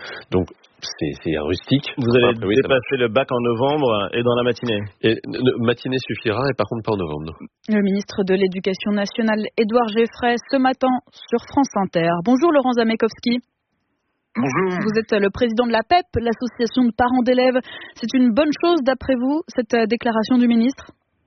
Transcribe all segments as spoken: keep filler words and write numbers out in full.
Donc c'est, c'est rustique. Vous allez Après, oui, dépasser le bac en novembre et dans la matinée. Et ne, matinée suffira, et par contre pas en novembre. Non. Le ministre de l'Éducation nationale, Édouard Geoffrey, ce matin sur France Inter. Bonjour Laurent Zamekowski. Bonjour. Vous êtes le président de la P E P, l'association de parents d'élèves. C'est une bonne chose d'après vous, cette déclaration du ministre ?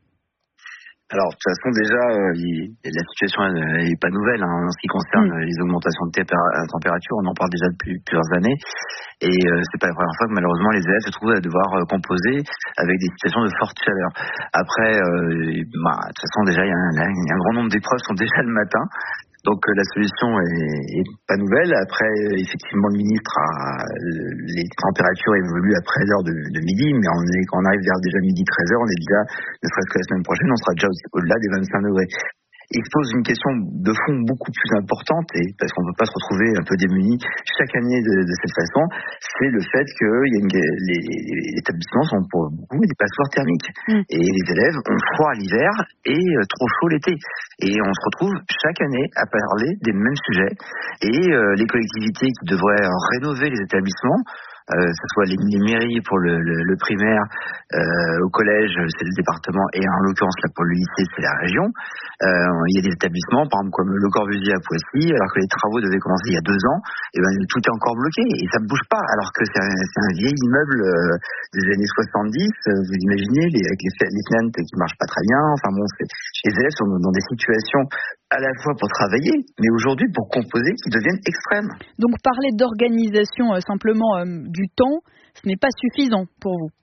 Alors, de toute façon, déjà, euh, il, la situation n'est pas nouvelle hein, en ce qui concerne mmh. les augmentations de température. On en parle déjà depuis plusieurs années. Et euh, c'est pas la première fois que malheureusement les élèves se trouvent à devoir euh, composer avec des situations de forte chaleur. Après, euh, bah, de toute façon, déjà, il y a un, un grand nombre d'épreuves sont déjà le matin. Donc euh, la solution est, est pas nouvelle. Après, effectivement, le ministre a les températures évoluent après l'heure de, de midi, mais on est, quand on arrive vers déjà midi treize heures, on est déjà, ne serait-ce que la semaine prochaine, on sera déjà au-delà des vingt-cinq degrés. Il se pose une question de fond beaucoup plus importante, et parce qu'on ne peut pas se retrouver un peu démunis chaque année de, de cette façon, c'est le fait que y a une, les, les établissements sont pour beaucoup des passoires thermiques. Mmh. Et les élèves ont froid l'hiver et euh, trop chaud l'été. Et on se retrouve chaque année à parler des mêmes sujets. Et euh, les collectivités qui devraient rénover les établissements, Euh, que ce soit les, les mairies pour le, le, le primaire, euh, au collège c'est le département, et en l'occurrence là pour le lycée c'est la région. Euh, il y a des établissements, par exemple comme Le Corbusier à Poissy, alors que les travaux devaient commencer il y a deux ans, et ben tout est encore bloqué et ça ne bouge pas, alors que c'est un, c'est un vieil immeuble euh, des années soixante-dix. Euh, vous imaginez les, avec les, les fenêtres qui marchent pas très bien. Enfin bon, c'est, les élèves sont dans des situations à la fois pour travailler, mais aujourd'hui pour composer, qui deviennent extrêmes. Donc parler d'organisation euh, simplement euh, du temps, ce n'est pas suffisant pour vous.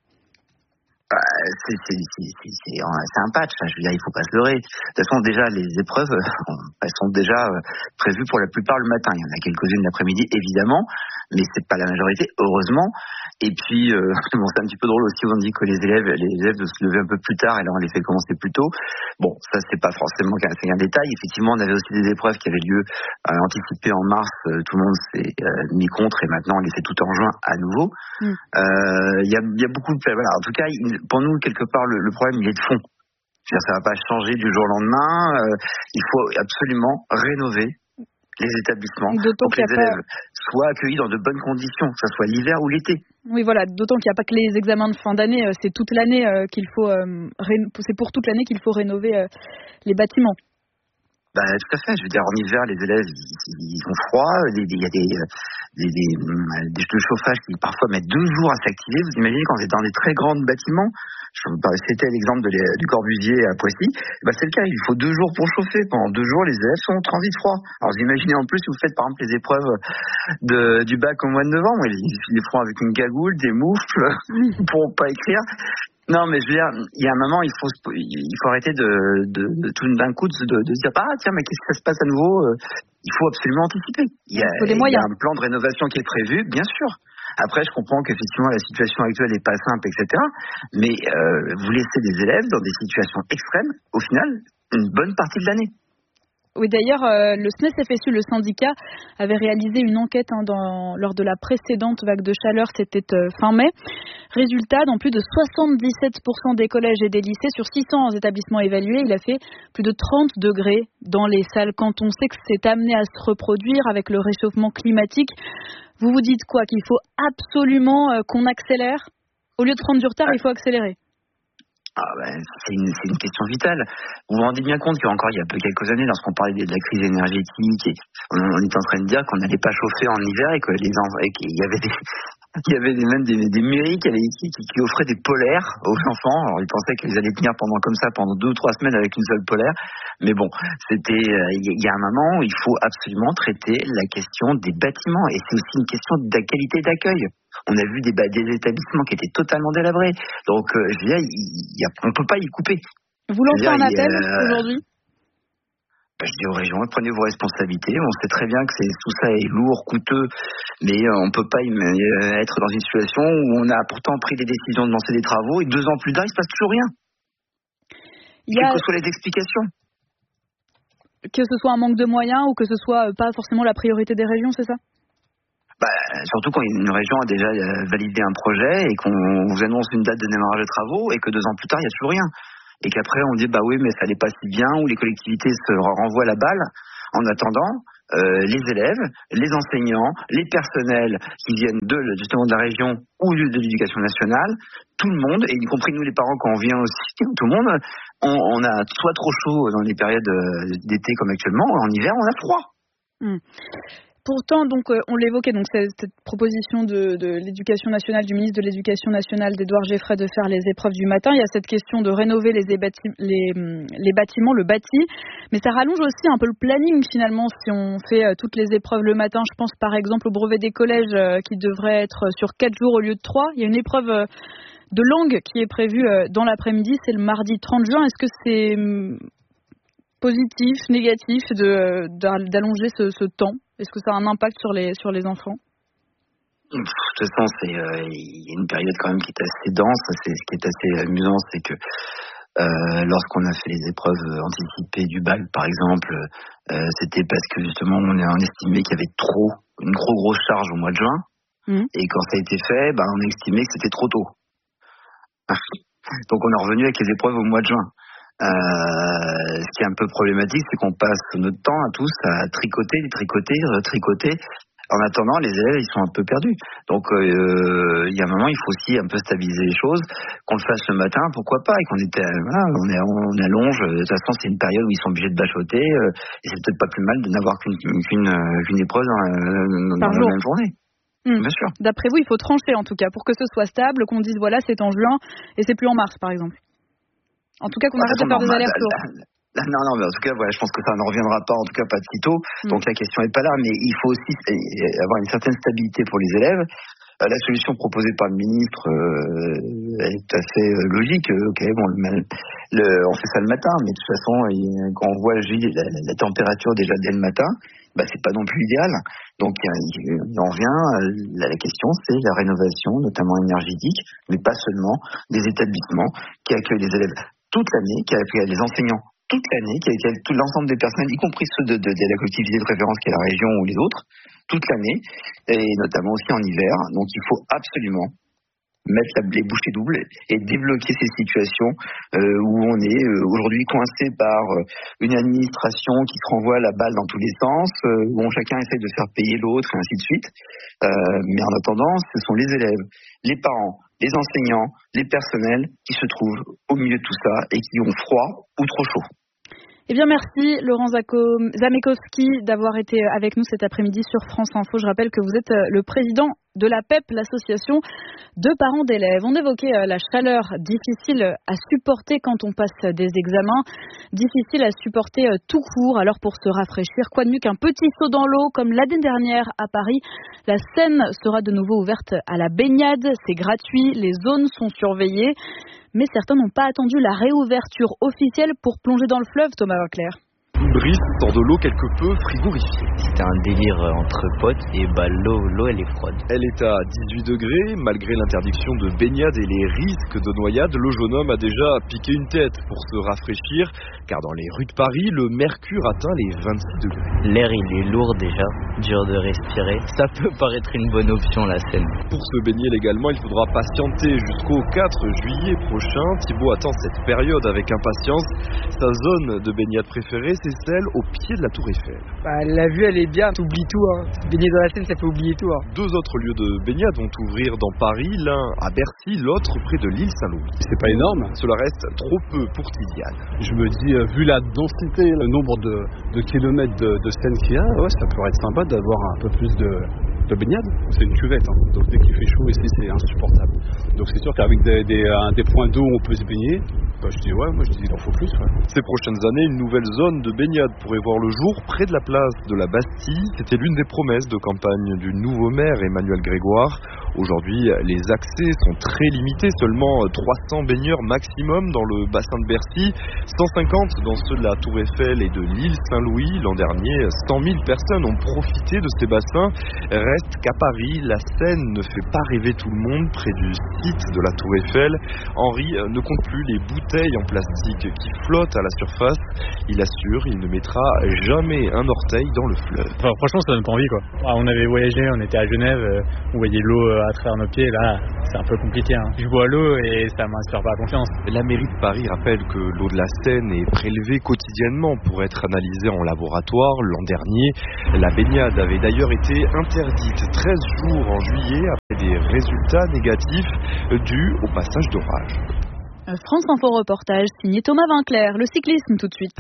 Bah, c'est, c'est, c'est, c'est, c'est, c'est un patch, je veux dire, il faut pas se leurrer. De toute façon, déjà, les épreuves, elles sont déjà prévues pour la plupart le matin. Il y en a quelques-unes l'après-midi, évidemment, mais c'est pas la majorité, heureusement. Et puis, euh, bon, c'est un petit peu drôle aussi, on dit que les élèves, les élèves doivent se lever un peu plus tard, et là, on les fait commencer plus tôt. Bon, ça, c'est pas forcément qu'un, c'est un détail. Effectivement, on avait aussi des épreuves qui avaient lieu euh, anticipées en mars, euh, tout le monde s'est euh, mis contre, et maintenant, on les fait tout en juin à nouveau. Il mm. euh, y, a, y a beaucoup de... Voilà, en tout cas, pour nous, quelque part, le, le problème, il est de fond. C'est-à-dire, ça va pas changer du jour au lendemain. Euh, il faut absolument rénover les établissements d'autant pour que les élèves pas... soient accueillis dans de bonnes conditions, que ce soit l'hiver ou l'été. Oui, voilà, d'autant qu'il n'y a pas que les examens de fin d'année, c'est toute l'année euh, qu'il faut, euh, ré... c'est pour toute l'année qu'il faut rénover euh, les bâtiments. Bah, tout à fait. Je veux dire, en hiver, les élèves, ils, ils ont froid. Il y a des, des, des, des, des chauffages qui parfois mettent deux jours à s'activer. Vous imaginez quand vous êtes dans des très grands bâtiments. C'était l'exemple de les, du Corbusier à Poissy. Bah, c'est le cas. Il faut deux jours pour chauffer. Pendant deux jours, les élèves sont en transit froid. Alors, vous imaginez en plus, si vous faites par exemple les épreuves de, du bac au mois de novembre, ils, ils les font avec une cagoule, des moufles, pour pas écrire. Non, mais je veux dire, il y a un moment, il faut, il faut arrêter de, de, de tout d'un coup de, de, de se dire ah tiens, mais qu'est-ce que ça se passe à nouveau. Il faut absolument anticiper. Il y a, il y a un plan de rénovation qui est prévu, bien sûr. Après, je comprends qu'effectivement la situation actuelle n'est pas simple, et cetera. Mais euh, vous laissez des élèves dans des situations extrêmes, au final, une bonne partie de l'année. Oui, d'ailleurs, euh, le S N E S F S U, le syndicat, avait réalisé une enquête hein, dans, lors de la précédente vague de chaleur, c'était euh, fin mai. Résultat, dans plus de soixante-dix-sept pour cent des collèges et des lycées, sur six cents établissements évalués, il a fait plus de trente degrés dans les salles. Quand on sait que c'est amené à se reproduire avec le réchauffement climatique, vous vous dites quoi? Qu'il faut absolument euh, qu'on accélère? Au lieu de prendre du retard, il faut accélérer. Ah ben, c'est, une, c'est une question vitale. Vous vous rendez bien compte qu'encore il y a peu quelques années, lorsqu'on parlait de la crise énergétique, et on, on était en train de dire qu'on n'allait pas chauffer en hiver et que les et qu'il y avait des, il y avait des, même des, des mairies qui, allaient, qui, qui offraient des polaires aux enfants. Alors ils pensaient qu'ils allaient tenir pendant comme ça pendant deux ou trois semaines avec une seule polaire. Mais bon, c'était il y a un moment où il faut absolument traiter la question des bâtiments, et c'est aussi une question de la qualité d'accueil. On a vu des, des établissements qui étaient totalement délabrés. Donc, euh, je veux dire, il y a, on ne peut pas y couper. Vous lancez un appel euh, aujourd'hui? bah, Je dis aux régions, prenez vos responsabilités. On sait très bien que c'est, tout ça est lourd, coûteux, mais euh, on ne peut pas y, euh, être dans une situation où on a pourtant pris des décisions de lancer des travaux et deux ans plus tard, il ne se passe toujours rien. Il y a... Quelles que soient les explications. Que ce soit un manque de moyens ou que ce soit pas forcément la priorité des régions, c'est ça? Bah, surtout quand une région a déjà validé un projet et qu'on vous annonce une date de démarrage de travaux et que deux ans plus tard, il n'y a toujours rien. Et qu'après, on dit, bah oui, mais ça n'allait pas si bien, ou les collectivités se renvoient la balle. En attendant, euh, les élèves, les enseignants, les personnels qui viennent de justement de la région ou de, de l'éducation nationale, tout le monde, et y compris nous les parents quand on vient aussi, tout le monde, on, on a soit trop chaud dans les périodes d'été comme actuellement, en hiver on a froid. Mmh. Pourtant, donc, euh, on l'évoquait, donc cette, cette proposition de, de l'éducation nationale, du ministre de l'éducation nationale, d'Édouard Geffray, de faire les épreuves du matin. Il y a cette question de rénover les, ébati- les, les bâtiments, le bâti. Mais ça rallonge aussi un peu le planning, finalement, si on fait euh, toutes les épreuves le matin. Je pense, par exemple, au brevet des collèges, euh, qui devrait être sur quatre jours au lieu de trois. Il y a une épreuve euh, de langue qui est prévue euh, dans l'après-midi. C'est le mardi trente juin. Est-ce que c'est euh, positif, négatif de, d'allonger ce, ce temps? Est-ce que ça a un impact sur les, sur les enfants? De toute façon, c'est, euh, il y a une période quand même qui est assez dense. C'est, ce qui est assez amusant, c'est que euh, lorsqu'on a fait les épreuves anticipées du bac, par exemple, euh, c'était parce que justement on, a, on estimait qu'il y avait trop, une trop grosse charge au mois de juin. Mmh. Et quand ça a été fait, bah, on a estimé que c'était trop tôt. Donc on est revenu avec les épreuves au mois de juin. Euh, ce qui est un peu problématique, c'est qu'on passe notre temps à tous à tricoter, tricoter, tricoter. En attendant, les élèves, ils sont un peu perdus. Donc, euh, il y a un moment, il faut aussi un peu stabiliser les choses. Qu'on le fasse le matin, pourquoi pas, et qu'on était, voilà, on, est, on allonge. De toute façon, c'est une période où ils sont obligés de bachoter, euh, et c'est peut-être pas plus mal de n'avoir qu'une, qu'une, qu'une épreuve dans, dans, dans la même journée. Mmh. Bien sûr. D'après vous, il faut trancher en tout cas pour que ce soit stable, qu'on dise voilà, c'est en juin et c'est plus en mars, par exemple. En tout cas, qu'on arrête de faire des allers-retours. Non, non, mais en tout cas, voilà, je pense que ça ne reviendra pas, en tout cas pas de sitôt. Mmh. Donc la question n'est pas là, mais il faut aussi avoir une certaine stabilité pour les élèves. La solution proposée par le ministre euh, est tout à fait logique. Ok, bon, le, le, on fait ça le matin, mais de toute façon, quand on voit la, la température déjà dès le matin, bah c'est pas non plus idéal. Donc il, il en vient. La, la question, c'est la rénovation, notamment énergétique, mais pas seulement des établissements qui accueillent les élèves toute l'année, qui accueillent les enseignants toute l'année, qui accueillent tout l'ensemble des personnels, y compris ceux de, de, de la collectivité de référence qui est la région ou les autres, toute l'année, et notamment aussi en hiver. Donc il faut absolument mettre la, les bouchées doubles et débloquer ces situations euh, où on est euh, aujourd'hui coincé par euh, une administration qui se renvoie la balle dans tous les sens, euh, où chacun essaie de faire payer l'autre, et ainsi de suite. Euh, mais en attendant, ce sont les élèves, les parents, les enseignants, les personnels qui se trouvent au milieu de tout ça et qui ont froid ou trop chaud. Eh bien, merci Laurent Zamekowski d'avoir été avec nous cet après-midi sur France Info. Je rappelle que vous êtes le président de l'A P E P, l'association de parents d'élèves. On évoquait la chaleur difficile à supporter quand on passe des examens, difficile à supporter tout court. Alors pour se rafraîchir, quoi de mieux qu'un petit saut dans l'eau comme l'année dernière à Paris. La Seine sera de nouveau ouverte à la baignade, c'est gratuit, les zones sont surveillées. Mais certains n'ont pas attendu la réouverture officielle pour plonger dans le fleuve, Thomas Leclerc. Brice sort de l'eau quelque peu frigorifiée. C'était un délire entre potes et bah l'eau, l'eau elle est froide. Elle est à dix-huit degrés, malgré l'interdiction de baignade et les risques de noyade, le jeune homme a déjà piqué une tête pour se rafraîchir, car dans les rues de Paris, le mercure atteint les vingt-six degrés. L'air il est lourd déjà, dur de respirer. Ça peut paraître une bonne option la Seine. Pour se baigner légalement, il faudra patienter jusqu'au quatre juillet prochain. Thibaut attend cette période avec impatience. Sa zone de baignade préférée, c'est celle au pied de la Tour Eiffel. Bah, la vue elle est bien, t'oublies tout. Hein. Baigner dans la Seine, ça fait oublier tout. Hein. Deux autres lieux de baignade vont ouvrir dans Paris, l'un à Bercy, l'autre près de l'île Saint-Louis. C'est pas énorme. Cela reste trop peu pour Tidiane. Je me dis, euh, vu la densité, le nombre de, de kilomètres de, de Seine qu'il y a, ouais, ça pourrait être sympa d'avoir un peu plus de, de baignade. C'est une cuvette, hein. Donc dès qu'il fait chaud ici, c'est insupportable. Donc c'est sûr qu'avec des, des, des points d'eau où on peut se baigner, bah, je dis ouais, moi je dis il en faut plus. Ouais. Ces prochaines années, une nouvelle zone de baignade pourrait voir le jour près de la place de la Bastille. C'était l'une des promesses de campagne du nouveau maire Emmanuel Grégoire. Aujourd'hui, les accès sont très limités, seulement trois cents baigneurs maximum dans le bassin de Bercy, cent cinquante dans ceux de la Tour Eiffel et de l'île Saint-Louis. L'an dernier, cent mille personnes ont profité de ces bassins. Reste qu'à Paris, la Seine ne fait pas rêver tout le monde près du site de la Tour Eiffel. Henri ne compte plus les bouteilles en plastique qui flottent à la surface. Il assure, il ne mettra jamais un orteil dans le fleuve. Enfin, franchement, ça donne pas envie, quoi. Ah, on avait voyagé, on était à Genève, euh, on voyait l'eau euh, à travers nos pieds. Là, c'est un peu compliqué. Hein. Je bois l'eau et ça m'inspire pas confiance. La mairie de Paris rappelle que l'eau de la Seine est prélevée quotidiennement pour être analysée en laboratoire. L'an dernier, la baignade avait d'ailleurs été interdite treize jours en juillet après des résultats négatifs dus au passage d'orage. France Info reportage signé Thomas Vinclair. Le cyclisme tout de suite.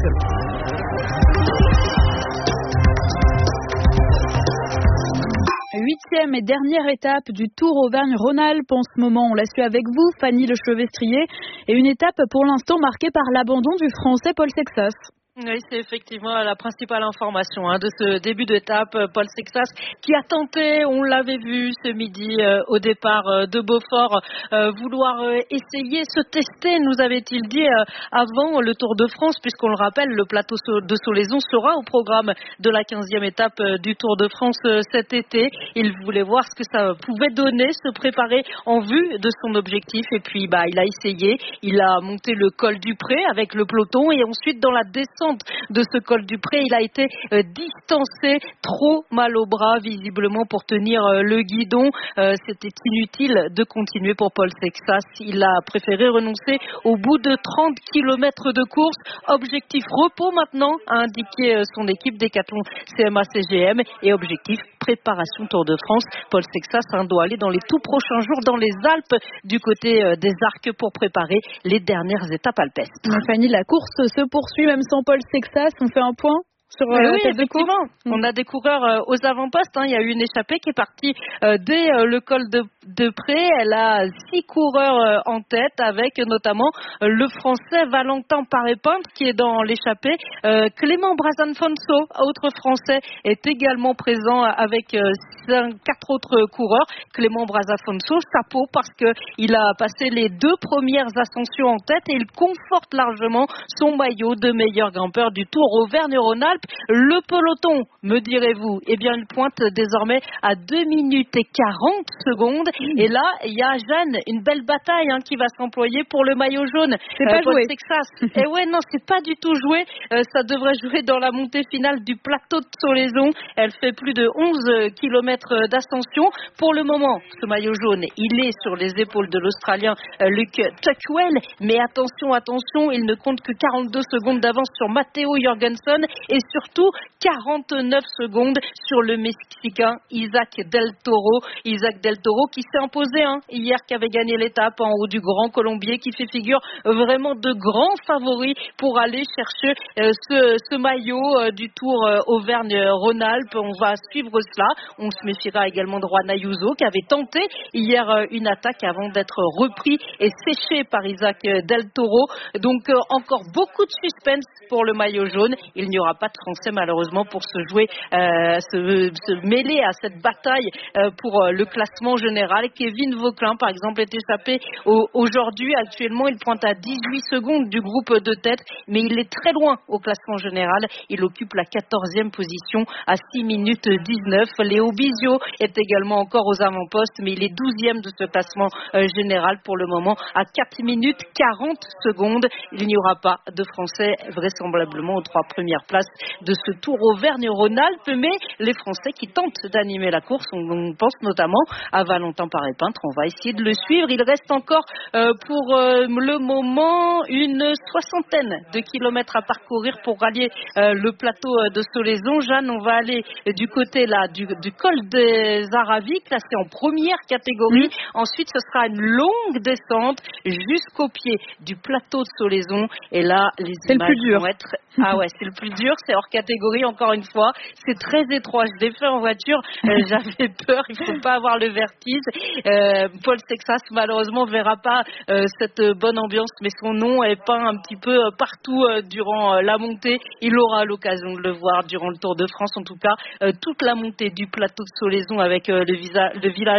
Huitième et dernière étape du Tour Auvergne-Rhône-Alpes en ce moment. On l'a su avec vous, Fanny Lechevestrier. Et une étape pour l'instant marquée par l'abandon du Français Paul Sexas. Oui, c'est effectivement la principale information hein, de ce début d'étape. Paul Sexas qui a tenté, on l'avait vu ce midi euh, au départ euh, de Beaufort, euh, vouloir euh, essayer, se tester, nous avait-il dit euh, avant le Tour de France, puisqu'on le rappelle, le plateau de Solaizon sera au programme de la quinzième étape euh, du Tour de France euh, cet été. Il voulait voir ce que ça pouvait donner, se préparer en vue de son objectif. Et puis, bah, il a essayé, il a monté le col du Pré avec le peloton et ensuite dans la descente de ce col du Pré, il a été euh, distancé, trop mal au bras visiblement pour tenir euh, le guidon. Euh, c'était inutile de continuer pour Paul Sexas. Il a préféré renoncer au bout de trente kilomètres de course. Objectif repos maintenant, a indiqué euh, son équipe Décathlon C M A C G M, et objectif préparation Tour de France. Paul Sexas hein, doit aller dans les tout prochains jours dans les Alpes du côté euh, des Arcs pour préparer les dernières étapes alpestres. Fanny, la course se poursuit même sans Paul Sexas. On fait un point sur oui, euh, oui, tête de course. Mmh. On a des coureurs euh, aux avant-postes. Hein. Il y a eu une échappée qui est partie euh, dès euh, le col de, de Pré. Elle a six coureurs euh, en tête, avec notamment euh, le Français Valentin Paré-Peintre qui est dans l'échappée. Euh, Clément Brasanfonso, autre Français, est également présent avec euh, cinq, quatre autres coureurs. Clément Brasanfonso, chapeau, parce que il a passé les deux premières ascensions en tête et il conforte largement son maillot de meilleur grimpeur du Tour Auvergne-Rhône-Alpes. Le peloton, me direz-vous, eh bien, il pointe désormais à deux minutes et quarante secondes. Et là, il y a Jeanne, une belle bataille hein, qui va s'employer pour le maillot jaune. C'est pas euh, Paul joué. Sexas. Et ouais, non, c'est pas du tout joué. Euh, ça devrait jouer dans la montée finale du plateau de Solaizon. Elle fait plus de onze kilomètres d'ascension. Pour le moment, ce maillot jaune, il est sur les épaules de l'Australien euh, Luke Tuckwell. Mais attention, attention, il ne compte que quarante-deux secondes d'avance sur Matteo Jorgensen et surtout quarante-neuf secondes sur le Mexicain Isaac Del Toro. Isaac Del Toro qui s'est imposé hein, hier, qui avait gagné l'étape en haut du Grand Colombier, qui fait figure vraiment de grands favoris pour aller chercher euh, ce, ce maillot euh, du Tour euh, Auvergne-Rhône-Alpes. On va suivre cela. On se méfiera également de Juan Ayuso qui avait tenté hier euh, une attaque avant d'être repris et séché par Isaac Del Toro. Donc euh, encore beaucoup de suspense pour le maillot jaune. Il n'y aura pas de Français malheureusement pour se jouer, euh, se, se mêler à cette bataille euh, pour euh, le classement général. Kevin Vauquelin par exemple est échappé au, aujourd'hui. Actuellement il pointe à dix-huit secondes du groupe de tête, mais il est très loin au classement général. Il occupe la quatorzième position à six minutes dix-neuf. Léo Bizio est également encore aux avant-postes, mais il est douzième de ce classement euh, général pour le moment à quatre minutes quarante secondes. Il n'y aura pas de Français vraisemblablement aux trois premières places de ce Tour Auvergne-Rhône-Alpes, mais les Français qui tentent d'animer la course, on, on pense notamment à Valentin Paré-Peintre. On va essayer de le suivre. Il reste encore euh, pour euh, le moment une soixantaine de kilomètres à parcourir pour rallier euh, le plateau de Solaizon. Jeanne, on va aller du côté là du, du col des Aravis, classé en première catégorie. Mmh. Ensuite, ce sera une longue descente jusqu'au pied du plateau de Solaizon. Et là, les c'est images le plus dur. vont être... Ah ouais, c'est le plus dur. C'est hors catégorie, encore une fois. C'est très étroit. Je l'ai fait en voiture. Euh, j'avais peur. Il faut pas avoir le vertige. Euh, Paul Sexas, malheureusement, verra pas euh, cette bonne ambiance, mais son nom est peint un petit peu partout euh, durant euh, la montée. Il aura l'occasion de le voir durant le Tour de France. En tout cas, euh, toute la montée du plateau de Solaizon avec euh, le, visa- le village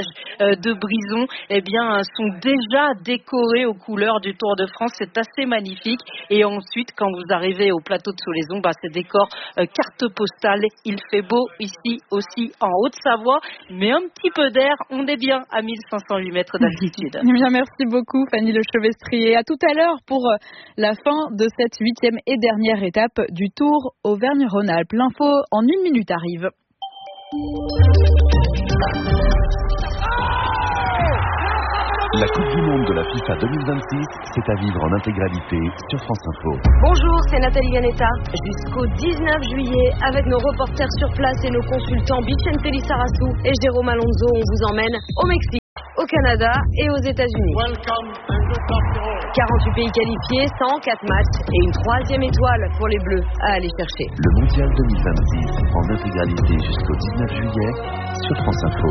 de Brison, eh bien, sont déjà décorés aux couleurs du Tour de France. C'est assez magnifique. Et ensuite, quand vous arrivez au plateau de Soleizon, bah, c'est décor euh, carte postale. Il fait beau ici aussi en Haute-Savoie, mais un petit peu d'air. On est bien à mille cinq cent huit mètres d'altitude. Eh bien, merci beaucoup, Fanny Lechevestrier. À tout à l'heure pour la fin de cette huitième et dernière étape du Tour Auvergne-Rhône-Alpes. L'info en une minute arrive. La Coupe du Monde de la FIFA deux mille vingt-six, c'est à vivre en intégralité sur France Info. Bonjour, c'est Nathalie Ganetta. Jusqu'au dix-neuf juillet, avec nos reporters sur place et nos consultants Vicente Lissarassou et Jérôme Alonso, on vous emmène au Mexique, au Canada et aux États-Unis. quarante-huit pays qualifiés, cent quatre matchs et une troisième étoile pour les Bleus à aller chercher. Le Mondial deux mille vingt-six en intégralité jusqu'au dix-neuf juillet sur France Info.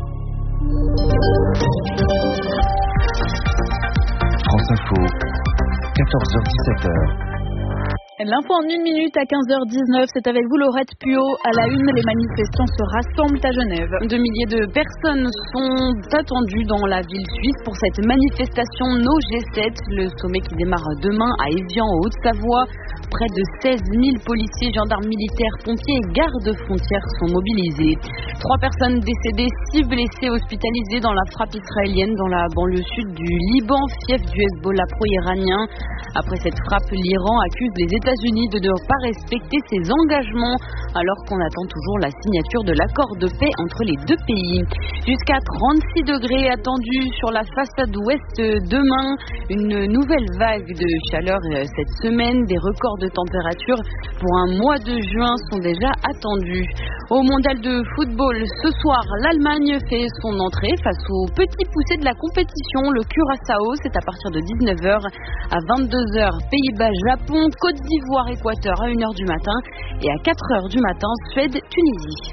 France Info, quatorze heures dix-sept heures. L'info en une minute à quinze heures dix-neuf, c'est avec vous Laurette Puot. À la une, les manifestants se rassemblent à Genève. Deux milliers de personnes sont attendues dans la ville suisse pour cette manifestation No G sept, le sommet qui démarre demain à Évian, en Haute-Savoie. Près de seize mille policiers, gendarmes militaires, pompiers et gardes-frontières sont mobilisés. Trois personnes décédées, six blessés hospitalisés dans la frappe israélienne dans la banlieue sud du Liban, fief du Hezbollah pro-iranien. Après cette frappe, l'Iran accuse les États-Unis de ne pas respecter ses engagements alors qu'on attend toujours la signature de l'accord de paix entre les deux pays. Jusqu'à trente-six degrés attendus sur la façade ouest demain. Une nouvelle vague de chaleur cette semaine. Des records de température pour un mois de juin sont déjà attendus. Au mondial de football, ce soir, l'Allemagne fait son entrée face aux petits poussés de la compétition. Le Curaçao, c'est à partir de dix-neuf heures. À vingt-deux heures, Pays-Bas, Japon, Côte d'Ivoire, Équateur à une heure du matin. Et à quatre heures du matin, Suède, Tunisie.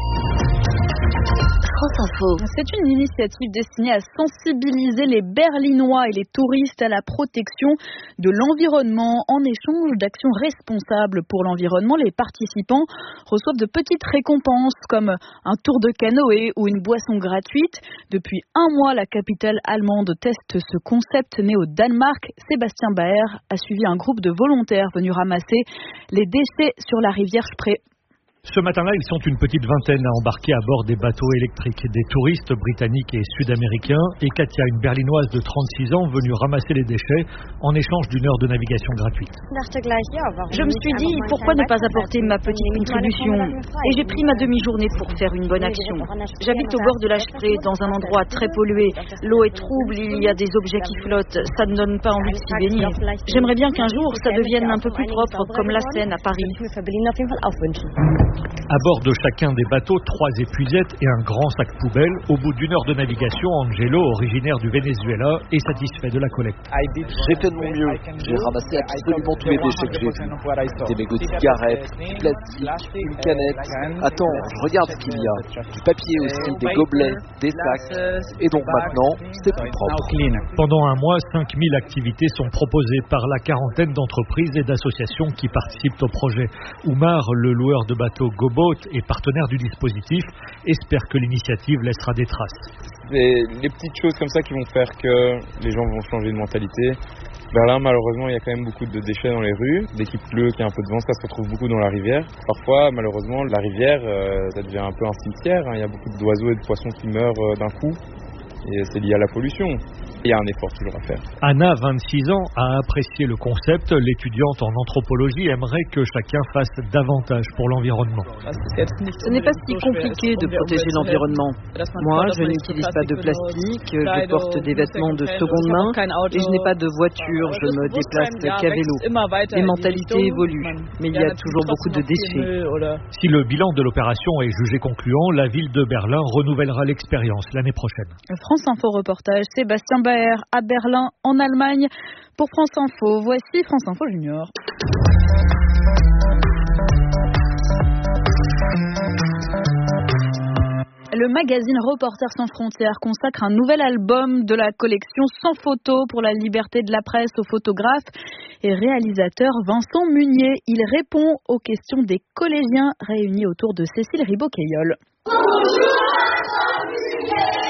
France Info. C'est une initiative destinée à sensibiliser les Berlinois et les touristes à la protection de l'environnement. En échange d'actions responsables pour l'environnement, les participants reçoivent de petites récompenses comme un tour de canoë ou une boisson gratuite. Depuis un mois, la capitale allemande teste ce concept né au Danemark. Sébastien Baer a suivi un groupe de volontaires venus ramasser les déchets sur la rivière Spree. Ce matin-là, ils sont une petite vingtaine à embarquer à bord des bateaux électriques. Des touristes britanniques et sud-américains et Katia, une berlinoise de trente-six ans, venue ramasser les déchets en échange d'une heure de navigation gratuite. Je me suis dit, pourquoi ne pas apporter ma petite contribution? Et j'ai pris ma demi-journée pour faire une bonne action. J'habite au bord de la Spree, dans un endroit très pollué. L'eau est trouble, il y a des objets qui flottent. Ça ne donne pas envie de s'y baigner. J'aimerais bien qu'un jour, ça devienne un peu plus propre, comme la Seine à Paris. À bord de chacun des bateaux, trois épuisettes et un grand sac poubelle. Au bout d'une heure de navigation, Angelo, originaire du Venezuela, est satisfait de la collecte. J'ai fait de mon mieux. J'ai ramassé absolument tous les déchets que j'ai vus. Des mégots de cigarettes, du plastique, une canette. Attends, je regarde ce qu'il y a. Du papier aussi, des gobelets, des sacs. Et donc maintenant, c'est plus propre. Pendant un mois, cinq mille activités sont proposées par la quarantaine d'entreprises et d'associations qui participent au projet. Oumar, le loueur de bateaux GoBoat et partenaire du dispositif, espère que l'initiative laissera des traces. C'est les petites choses comme ça qui vont faire que les gens vont changer de mentalité. Berlin, malheureusement, il y a quand même beaucoup de déchets dans les rues. Dès qu'il pleut, qu'il y a un peu de vent, ça se retrouve beaucoup dans la rivière. Parfois, malheureusement, la rivière, euh, ça devient un peu un cimetière. Hein. Il y a beaucoup d'oiseaux et de poissons qui meurent euh, d'un coup. Et c'est lié à la pollution. Il y a un effort toujours à faire. Anna, vingt-six ans, a apprécié le concept. L'étudiante en anthropologie aimerait que chacun fasse davantage pour l'environnement. Ce n'est pas si compliqué de protéger l'environnement. Moi, je n'utilise pas de plastique, je porte des vêtements de seconde main et je n'ai pas de voiture, je me déplace qu'à vélo. Les mentalités évoluent, mais il y a toujours beaucoup de déchets. Si le bilan de l'opération est jugé concluant, la ville de Berlin renouvellera l'expérience l'année prochaine. France Info reportage, Sébastien Baer à Berlin, en Allemagne. Pour France Info, voici France Info Junior. Le magazine Reporters sans frontières consacre un nouvel album de la collection Sans photo pour la liberté de la presse au photographe et réalisateur Vincent Munier. Il répond aux questions des collégiens réunis autour de Cécile Ribaud-Caillol.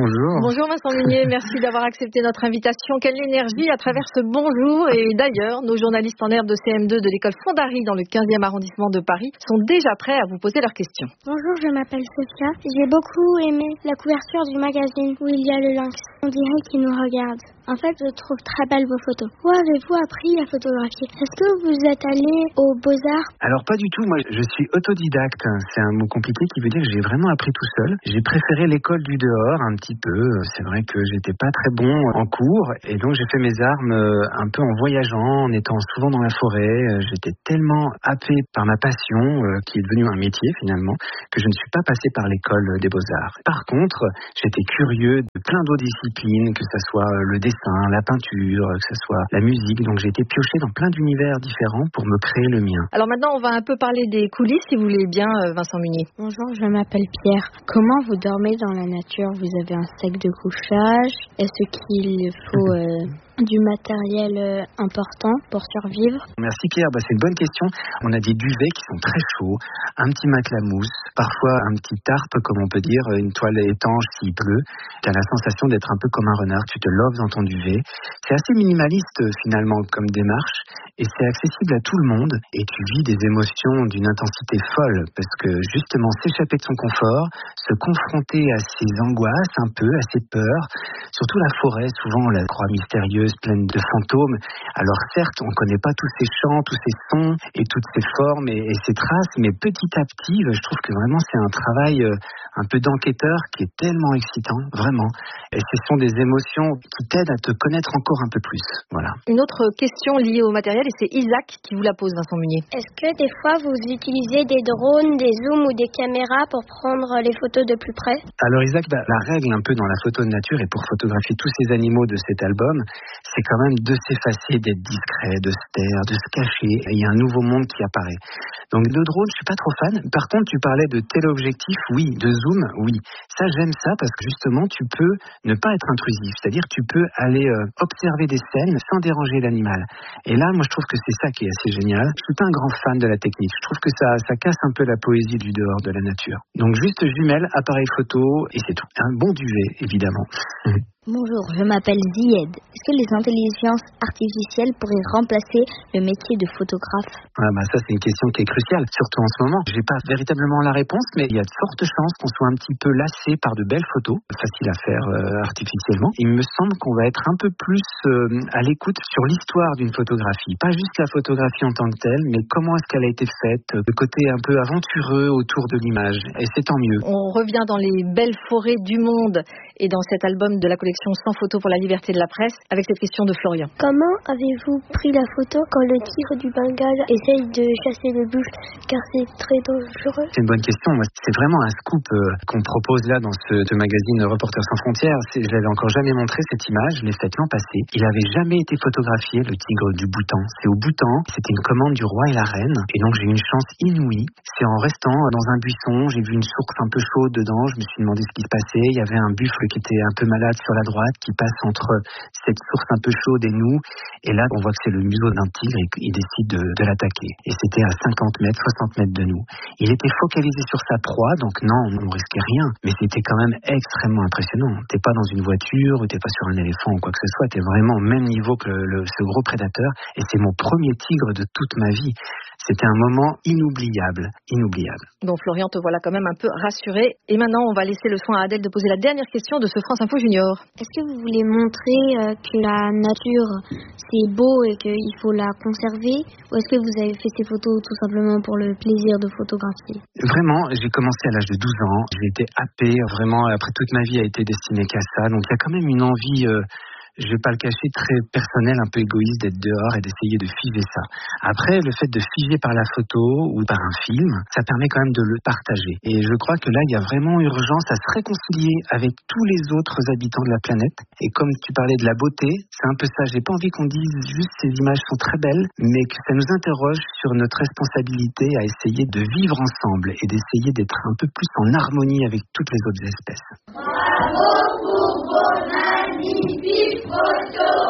Bonjour. Bonjour Vincent Munier, merci d'avoir accepté notre invitation. Quelle énergie à travers ce bonjour. Et d'ailleurs, nos journalistes en herbe de C M deux de l'école Fondary dans le quinzième arrondissement de Paris sont déjà prêts à vous poser leurs questions. Bonjour, je m'appelle Sophia. J'ai beaucoup aimé la couverture du magazine où il y a le lynx. On dirait qu'il nous regarde. En fait, je trouve très belles vos photos. Où avez-vous appris à photographier? Est-ce que vous êtes allé aux Beaux-Arts? Alors pas du tout, moi je suis autodidacte. C'est un mot compliqué qui veut dire que j'ai vraiment appris tout seul. J'ai préféré l'école du dehors un petit peu. C'est vrai que j'étais pas très bon en cours et donc j'ai fait mes armes un peu en voyageant, en étant souvent dans la forêt. J'étais tellement happé par ma passion, qui est devenue un métier finalement, que je ne suis pas passé par l'école des Beaux-Arts. Par contre, j'étais curieux de plein d'autres disciplines, que ce soit le dessin, la peinture, que ce soit la musique. Donc j'ai été pioché dans plein d'univers différents pour me créer le mien. Alors maintenant, on va un peu parler des coulisses, si vous voulez bien, Vincent Munier. Bonjour, je m'appelle Pierre. Comment vous dormez dans la nature? Vous avez un sac de couchage? Est-ce qu'il faut euh, du matériel euh, important pour survivre? Merci Pierre, bah, c'est une bonne question. On a des duvets qui sont très chauds, un petit matelas mousse, parfois un petit tarpe, comme on peut dire, une toile étanche s'il pleut. Tu as la sensation d'être un peu comme un renard, tu te loves dans ton duvet. C'est assez minimaliste finalement comme démarche et c'est accessible à tout le monde et tu vis des émotions d'une intensité folle parce que justement s'échapper de son confort, se confronter à ses angoisses un peu, à ses peurs, surtout la forêt, souvent on la croit mystérieuse, pleine de fantômes. Alors certes, on ne connaît pas tous ces chants, tous ces sons et toutes ces formes et, et ces traces, mais petit à petit, je trouve que vraiment c'est un travail un peu d'enquêteur qui est tellement excitant, vraiment. Et ce sont des émotions qui t'aident à te connaître encore un peu plus. Voilà. Une autre question liée au matériel, et c'est Isaac qui vous la pose, Vincent Munier. Est-ce que des fois vous utilisez des drones, des zooms ou des caméras pour prendre les photos de plus près? Alors Isaac, bah, la règle un peu dans la photo de nature et pour photographier tous ces animaux de cet album, c'est quand même de s'effacer, d'être discret, de se taire, de se cacher. Et il y a un nouveau monde qui apparaît. Donc le drone, je suis pas trop fan. Par contre, tu parlais de téléobjectif, oui, de zoom, oui. Ça, j'aime ça parce que justement, tu peux ne pas être intrusif. C'est-à-dire, tu peux aller euh, observer des scènes sans déranger l'animal. Et là, moi, je trouve que c'est ça qui est assez génial. Je suis pas un grand fan de la technique. Je trouve que ça, ça casse un peu la poésie du dehors de la nature. Donc juste jumelle, appareil photo et c'est tout. Un bon duvet, évidemment. Bonjour, je m'appelle Zied. Est-ce que les intelligences artificielles pourraient remplacer le métier de photographe? Ah bah ça c'est une question qui est cruciale, surtout en ce moment. J'ai pas véritablement la réponse, mais il y a de fortes chances qu'on soit un petit peu lassé par de belles photos, faciles à faire euh, artificiellement. Il me semble qu'on va être un peu plus euh, à l'écoute sur l'histoire d'une photographie, pas juste la photographie en tant que telle, mais comment est-ce qu'elle a été faite, le côté un peu aventureux autour de l'image. Et c'est tant mieux. On revient dans les belles forêts du monde et dans cet album de la collection Sans photo pour la liberté de la presse avec cette question de Florian. Comment avez-vous pris la photo quand le tigre du Bengale essaye de chasser le buffle car c'est très dangereux? C'est une bonne question. C'est vraiment un scoop euh, qu'on propose là dans ce, ce magazine Reporters sans frontières. C'est, je l'avais encore jamais montré cette image, je l'ai faite l'an passé. Il avait jamais été photographié, le tigre du Bhoutan. C'est au Bhoutan, c'était une commande du roi et la reine et donc j'ai eu une chance inouïe. C'est en restant dans un buisson, j'ai vu une source un peu chaude dedans, je me suis demandé ce qui se passait. Il y avait un buffle qui était un peu malade sur la droite qui passe entre cette source un peu chaude et nous et là on voit que c'est le museau d'un tigre et qu'il décide de, de l'attaquer et c'était à cinquante mètres, soixante mètres de nous. Il était focalisé sur sa proie donc non, on ne risquait rien mais c'était quand même extrêmement impressionnant. T'es pas dans une voiture ou t'es pas sur un éléphant ou quoi que ce soit, t'es vraiment au même niveau que le, le, ce gros prédateur et c'est mon premier tigre de toute ma vie. C'était un moment inoubliable, inoubliable. Bon, Florian, te voilà quand même un peu rassuré. Et maintenant, on va laisser le soin à Adèle de poser la dernière question de ce France Info Junior. Est-ce que vous voulez montrer euh, que la nature, c'est beau et qu'il faut la conserver? Ou est-ce que vous avez fait ces photos tout simplement pour le plaisir de photographier? Vraiment, j'ai commencé à l'âge de douze ans. J'ai été happé, vraiment, après toute ma vie a été destinée qu'à ça. Donc, il y a quand même une envie... Euh, je vais pas le cacher, très personnel, un peu égoïste d'être dehors et d'essayer de figer ça. Après, le fait de figer par la photo ou par un film, ça permet quand même de le partager. Et je crois que là, il y a vraiment urgence à se réconcilier avec tous les autres habitants de la planète. Et comme tu parlais de la beauté, c'est un peu ça. J'ai pas envie qu'on dise juste ces images sont très belles, mais que ça nous interroge sur notre responsabilité à essayer de vivre ensemble et d'essayer d'être un peu plus en harmonie avec toutes les autres espèces. Bravo pour vos magnifiques photos.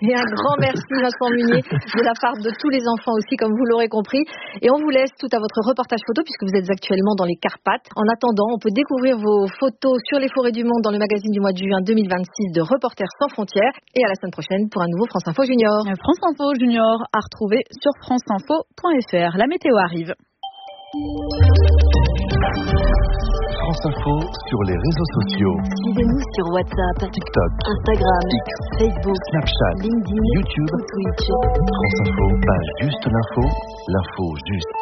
Et un grand merci Vincent Munier de la part de tous les enfants aussi, comme vous l'aurez compris. Et on vous laisse tout à votre reportage photo puisque vous êtes actuellement dans les Carpates. En attendant, on peut découvrir vos photos sur les forêts du monde dans le magazine du mois de juin deux mille vingt-six de Reporters sans frontières. Et à la semaine prochaine pour un nouveau France Info Junior. France Info Junior à retrouver sur france info point f r. La météo arrive. France Info sur les réseaux sociaux. Suivez-nous sur WhatsApp, TikTok, Instagram, X, Facebook, Snapchat, LinkedIn, YouTube, Twitch. France Info, pas juste l'info, l'info juste.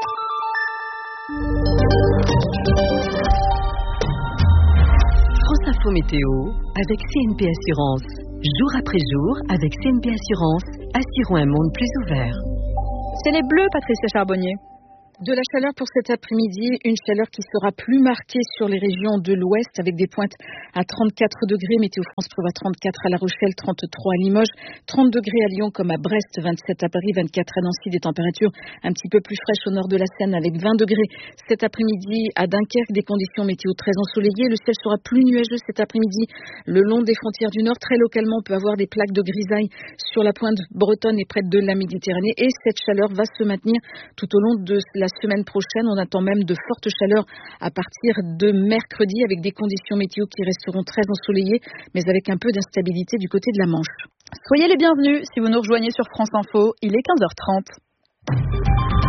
France Info Météo avec C N P Assurance. Jour après jour, avec C N P Assurance, assurons un monde plus ouvert. C'est les bleus, Patricia Charbonnier. De la chaleur pour cet après-midi, une chaleur qui sera plus marquée sur les régions de l'ouest avec des pointes à trente-quatre degrés. Météo France prévoit trente-quatre à La Rochelle, trente-trois à Limoges, trente degrés à Lyon comme à Brest, vingt-sept à Paris, vingt-quatre à Nancy. Des températures un petit peu plus fraîches au nord de la Seine avec vingt degrés. Cet après-midi à Dunkerque, des conditions météo très ensoleillées. Le ciel sera plus nuageux cet après-midi le long des frontières du nord. Très localement, on peut avoir des plaques de grisaille sur la pointe bretonne et près de la Méditerranée. Et cette chaleur va se maintenir tout au long de la semaine prochaine. On attend même de fortes chaleurs à partir de mercredi avec des conditions météo qui resteront très ensoleillées mais avec un peu d'instabilité du côté de la Manche. Soyez les bienvenus si vous nous rejoignez sur France Info. Il est quinze heures trente.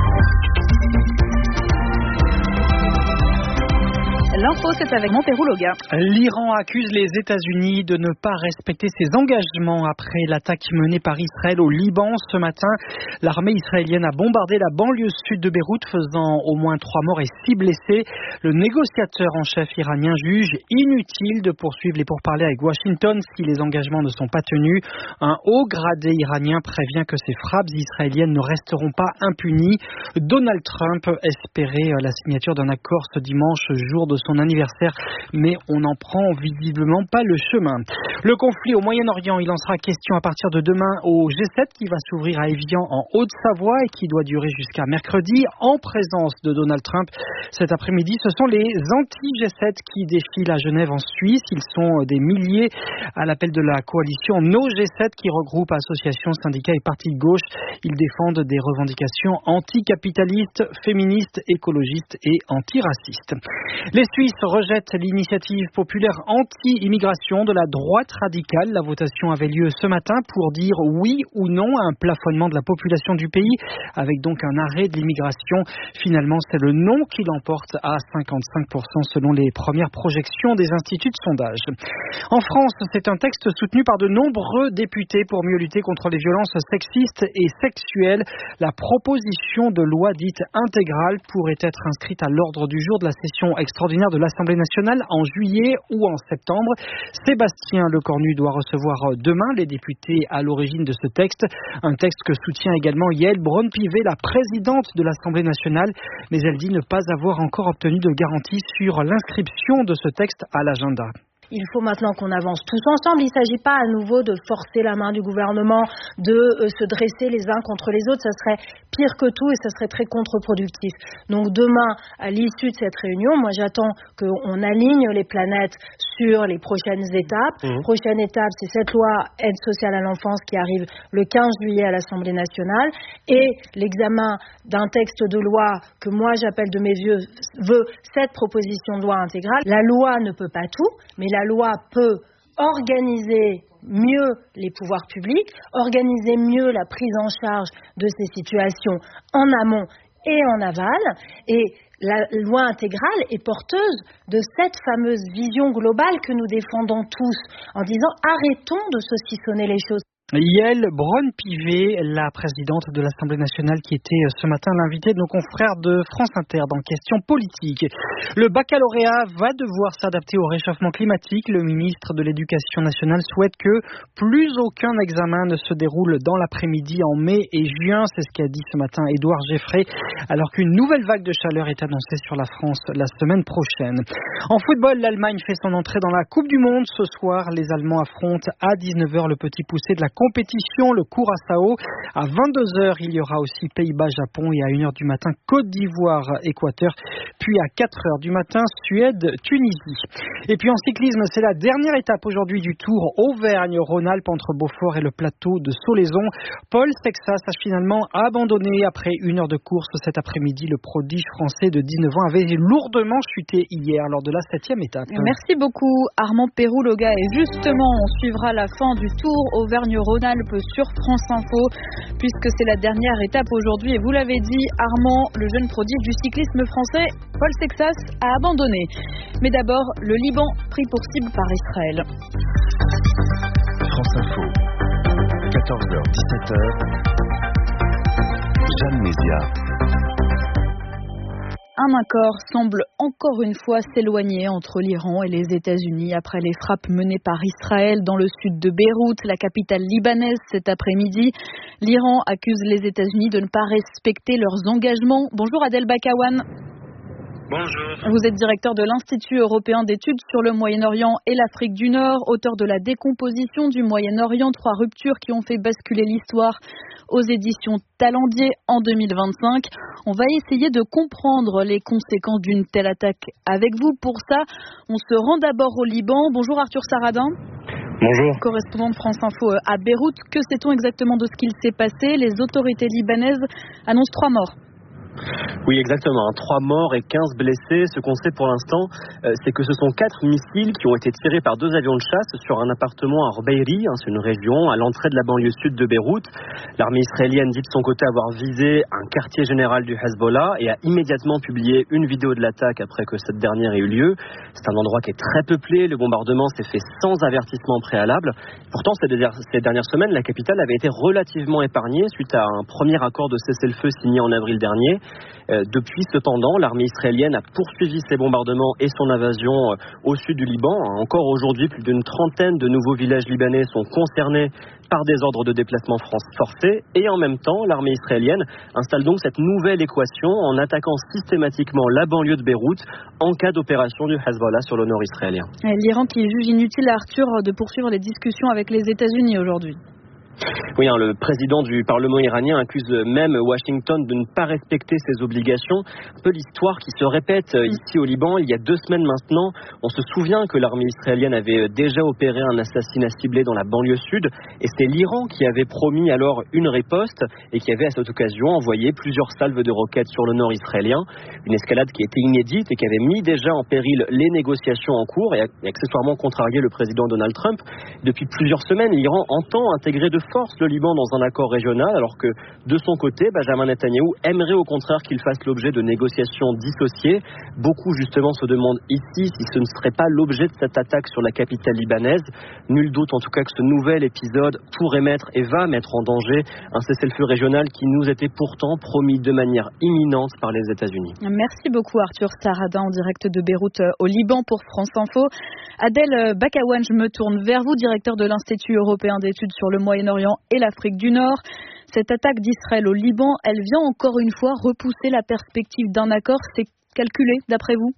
L'info, c'est avec Montpérou Loga. L'Iran accuse les États-Unis de ne pas respecter ses engagements après l'attaque menée par Israël au Liban. Ce matin, l'armée israélienne a bombardé la banlieue sud de Beyrouth, faisant au moins trois morts et six blessés. Le négociateur en chef iranien juge inutile de poursuivre les pourparlers avec Washington si les engagements ne sont pas tenus. Un haut gradé iranien prévient que ces frappes israéliennes ne resteront pas impunies. Donald Trump espérait la signature d'un accord ce dimanche, jour de son anniversaire, mais on n'en prend visiblement pas le chemin. Le conflit au Moyen-Orient, il en sera question à partir de demain au G sept qui va s'ouvrir à Évian en Haute-Savoie et qui doit durer jusqu'à mercredi en présence de Donald Trump. Cet après-midi, ce sont les anti-G sept qui défilent à Genève en Suisse. Ils sont des milliers à l'appel de la coalition No G sept qui regroupe associations, syndicats et partis de gauche. Ils défendent des revendications anticapitalistes, féministes, écologistes et antiracistes. Les Suisses rejettent l'initiative populaire anti-immigration de la droite radicale. La votation avait lieu ce matin pour dire oui ou non à un plafonnement de la population du pays, avec donc un arrêt de l'immigration. Finalement, c'est le non qui l'emporte à cinquante-cinq pour cent selon les premières projections des instituts de sondage. En France, c'est un texte soutenu par de nombreux députés pour mieux lutter contre les violences sexistes et sexuelles. La proposition de loi dite intégrale pourrait être inscrite à l'ordre du jour de la session extraordinaire de l'Assemblée nationale en juillet ou en septembre. Sébastien Lecornu doit recevoir demain les députés à l'origine de ce texte. Un texte que soutient également Yael Braun-Pivet, la présidente de l'Assemblée nationale, mais elle dit ne pas avoir encore obtenu de garantie sur l'inscription de ce texte à l'agenda. Il faut maintenant qu'on avance tous ensemble. Il ne s'agit pas à nouveau de forcer la main du gouvernement, de euh, se dresser les uns contre les autres. Ça serait pire que tout et ça serait très contre-productif. Donc demain, à l'issue de cette réunion, moi j'attends qu'on aligne les planètes sur les prochaines étapes. Mmh. Prochaine étape, c'est cette loi aide sociale à l'enfance qui arrive le quinze juillet à l'Assemblée nationale et l'examen d'un texte de loi que moi j'appelle de mes voeux cette proposition de loi intégrale. La loi ne peut pas tout, mais la La loi peut organiser mieux les pouvoirs publics, organiser mieux la prise en charge de ces situations en amont et en aval. Et la loi intégrale est porteuse de cette fameuse vision globale que nous défendons tous en disant arrêtons de saucissonner les choses. Yael Braun-Pivet, la présidente de l'Assemblée nationale qui était ce matin l'invitée de nos confrères de France Inter dans Questions politiques. Le baccalauréat va devoir s'adapter au réchauffement climatique. Le ministre de l'Éducation nationale souhaite que plus aucun examen ne se déroule dans l'après-midi en mai et juin. C'est ce qu'a dit ce matin Édouard Geffray, alors qu'une nouvelle vague de chaleur est annoncée sur la France la semaine prochaine. En football, l'Allemagne fait son entrée dans la Coupe du Monde. Ce soir, les Allemands affrontent à dix-neuf heures le petit poussé de la compétition, le Curaçao. À vingt-deux heures, il y aura aussi Pays-Bas-Japon et à une heure du matin, Côte d'Ivoire-Équateur. Puis à quatre heures du matin, Suède-Tunisie. Et puis en cyclisme, c'est la dernière étape aujourd'hui du Tour Auvergne-Rhône-Alpes entre Beaufort et le plateau de Solaizon. Paul Sexas a finalement abandonné après une heure de course cet après-midi. Le prodige français de dix-neuf ans avait lourdement chuté hier lors de la septième étape. Merci beaucoup Armand Péroux-Loga. Et justement, on suivra la fin du Tour Auvergne-Rhône-Alpes sur France Info, puisque c'est la dernière étape aujourd'hui. Et vous l'avez dit, Armand, le jeune prodige du cyclisme français, Paul Sexas, a abandonné. Mais d'abord, le Liban pris pour cible par Israël. France Info, quatorze heures dix-sept heures, Jeanne Mézia. Un accord semble encore une fois s'éloigner entre l'Iran et les États-Unis après les frappes menées par Israël dans le sud de Beyrouth, la capitale libanaise, cet après-midi. L'Iran accuse les États-Unis de ne pas respecter leurs engagements. Bonjour Adel Bakawan. Bonjour. Vous êtes directeur de l'Institut européen d'études sur le Moyen-Orient et l'Afrique du Nord, auteur de La décomposition du Moyen-Orient, trois ruptures qui ont fait basculer l'histoire aux éditions Talendier en deux mille vingt-cinq. On va essayer de comprendre les conséquences d'une telle attaque avec vous. Pour ça, on se rend d'abord au Liban. Bonjour Arthur Saradin. Bonjour. Correspondant de France Info à Beyrouth. Que sait-on exactement de ce qu'il s'est passé? Les autorités libanaises annoncent trois morts. Oui, exactement. Trois morts et quinze blessés. Ce qu'on sait pour l'instant, euh, c'est que ce sont quatre missiles qui ont été tirés par deux avions de chasse sur un appartement à Rubeiri, hein, c'est une région à l'entrée de la banlieue sud de Beyrouth. L'armée israélienne dit de son côté avoir visé un quartier général du Hezbollah et a immédiatement publié une vidéo de l'attaque après que cette dernière ait eu lieu. C'est un endroit qui est très peuplé. Le bombardement s'est fait sans avertissement préalable. Pourtant, ces dernières semaines, la capitale avait été relativement épargnée suite à un premier accord de cessez-le-feu signé en avril dernier. Euh, depuis, cependant, l'armée israélienne a poursuivi ses bombardements et son invasion euh, au sud du Liban. Encore aujourd'hui, plus d'une trentaine de nouveaux villages libanais sont concernés par des ordres de déplacement forcés. Et en même temps, l'armée israélienne installe donc cette nouvelle équation en attaquant systématiquement la banlieue de Beyrouth en cas d'opération du Hezbollah sur le nord israélien. Et l'Iran qui juge inutile, Arthur, de poursuivre les discussions avec les États-Unis aujourd'hui. Oui, hein, le président du Parlement iranien accuse même Washington de ne pas respecter ses obligations. Un peu l'histoire qui se répète ici au Liban. Il y a deux semaines maintenant, on se souvient que l'armée israélienne avait déjà opéré un assassinat ciblé dans la banlieue sud. Et c'est l'Iran qui avait promis alors une riposte et qui avait à cette occasion envoyé plusieurs salves de roquettes sur le nord israélien. Une escalade qui était inédite et qui avait mis déjà en péril les négociations en cours et accessoirement contrarié le président Donald Trump. Depuis plusieurs semaines, l'Iran entend intégrer de force le Liban dans un accord régional, alors que de son côté, Benjamin Netanyahou aimerait au contraire qu'il fasse l'objet de négociations dissociées. Beaucoup justement se demandent ici si ce ne serait pas l'objet de cette attaque sur la capitale libanaise. Nul doute en tout cas que ce nouvel épisode pourrait mettre et va mettre en danger un cessez-le-feu régional qui nous était pourtant promis de manière imminente par les États-Unis. Merci beaucoup Arthur Saradin en direct de Beyrouth au Liban pour France Info. Adel Bakawan, je me tourne vers vous, directeur de l'Institut européen d'études sur le Moyen-Orient et l'Afrique du Nord. Cette attaque d'Israël au Liban, elle vient encore une fois repousser la perspective d'un accord. C'est calculé d'après vous?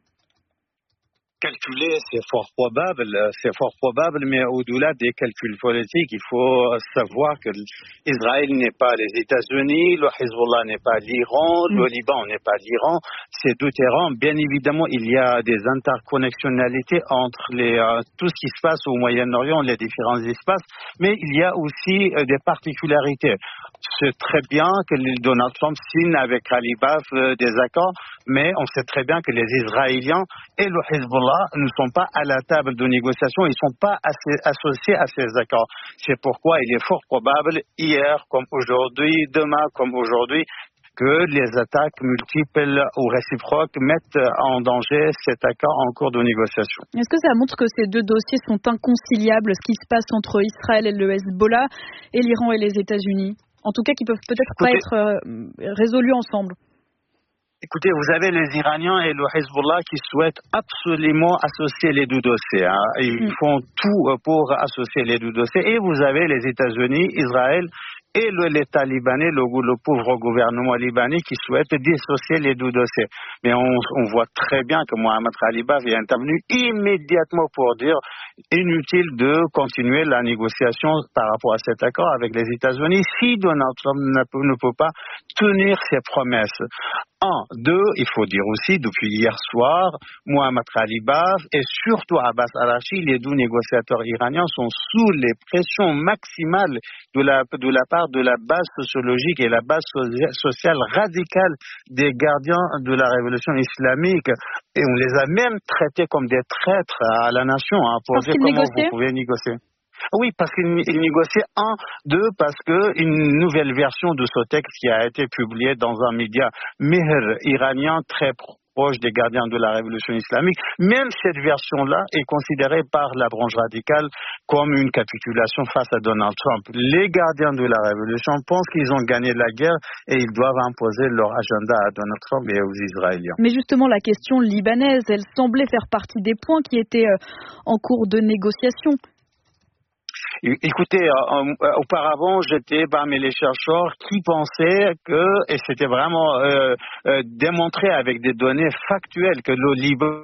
Calculer, c'est fort probable, c'est fort probable, mais au-delà des calculs politiques, il faut savoir que Israël n'est pas les États-Unis, le Hezbollah n'est pas l'Iran, mm. le Liban n'est pas l'Iran. Ces deux terrains, bien évidemment, il y a des interconnectionnalités entre les, euh, tout ce qui se passe au Moyen-Orient, les différents espaces, mais il y a aussi euh, des particularités. C'est très bien que Donald Trump signe avec Alibaf euh, des accords, mais on sait très bien que les Israéliens et le Hezbollah ne sont pas à la table de négociation, ils ne sont pas assez associés à ces accords. C'est pourquoi il est fort probable, hier comme aujourd'hui, demain comme aujourd'hui, que les attaques multiples ou réciproques mettent en danger cet accord en cours de négociation. Est-ce que ça montre que ces deux dossiers sont inconciliables, ce qui se passe entre Israël et le Hezbollah et l'Iran et les États-Unis? En tout cas, qui peuvent peut-être Écoutez, pas être euh, résolus ensemble. Écoutez, vous avez les Iraniens et le Hezbollah qui souhaitent absolument associer les deux dossiers. Hein. Ils mm. font tout pour associer les deux dossiers. Et vous avez les États-Unis, Israël, et le, l'État libanais, le, le pauvre gouvernement libanais qui souhaite dissocier les deux dossiers. Mais on, on voit très bien que Mohamed Khalibaf est intervenu immédiatement pour dire inutile de continuer la négociation par rapport à cet accord avec les États-Unis si Donald Trump ne peut, ne peut pas tenir ses promesses. Un, deux, il faut dire aussi, depuis hier soir, Mohamed Khalibaf et surtout Abbas Araghchi, les deux négociateurs iraniens, sont sous les pressions maximales de la, de la part de la base sociologique et la base sociale radicale des gardiens de la révolution islamique. Et on les a même traités comme des traîtres à la nation, hein, pour dire comment vous pouvez négocier. Oui, parce qu'il négociait un, deux, parce que une nouvelle version de ce texte qui a été publiée dans un média Mehr iranien très proche des gardiens de la révolution islamique, même cette version-là est considérée par la branche radicale comme une capitulation face à Donald Trump. Les gardiens de la révolution pensent qu'ils ont gagné la guerre et ils doivent imposer leur agenda à Donald Trump et aux Israéliens. Mais justement, la question libanaise, elle semblait faire partie des points qui étaient en cours de négociation. Écoutez, euh, auparavant, j'étais parmi les chercheurs qui pensaient que, et c'était vraiment euh, euh, démontré avec des données factuelles, que le Liban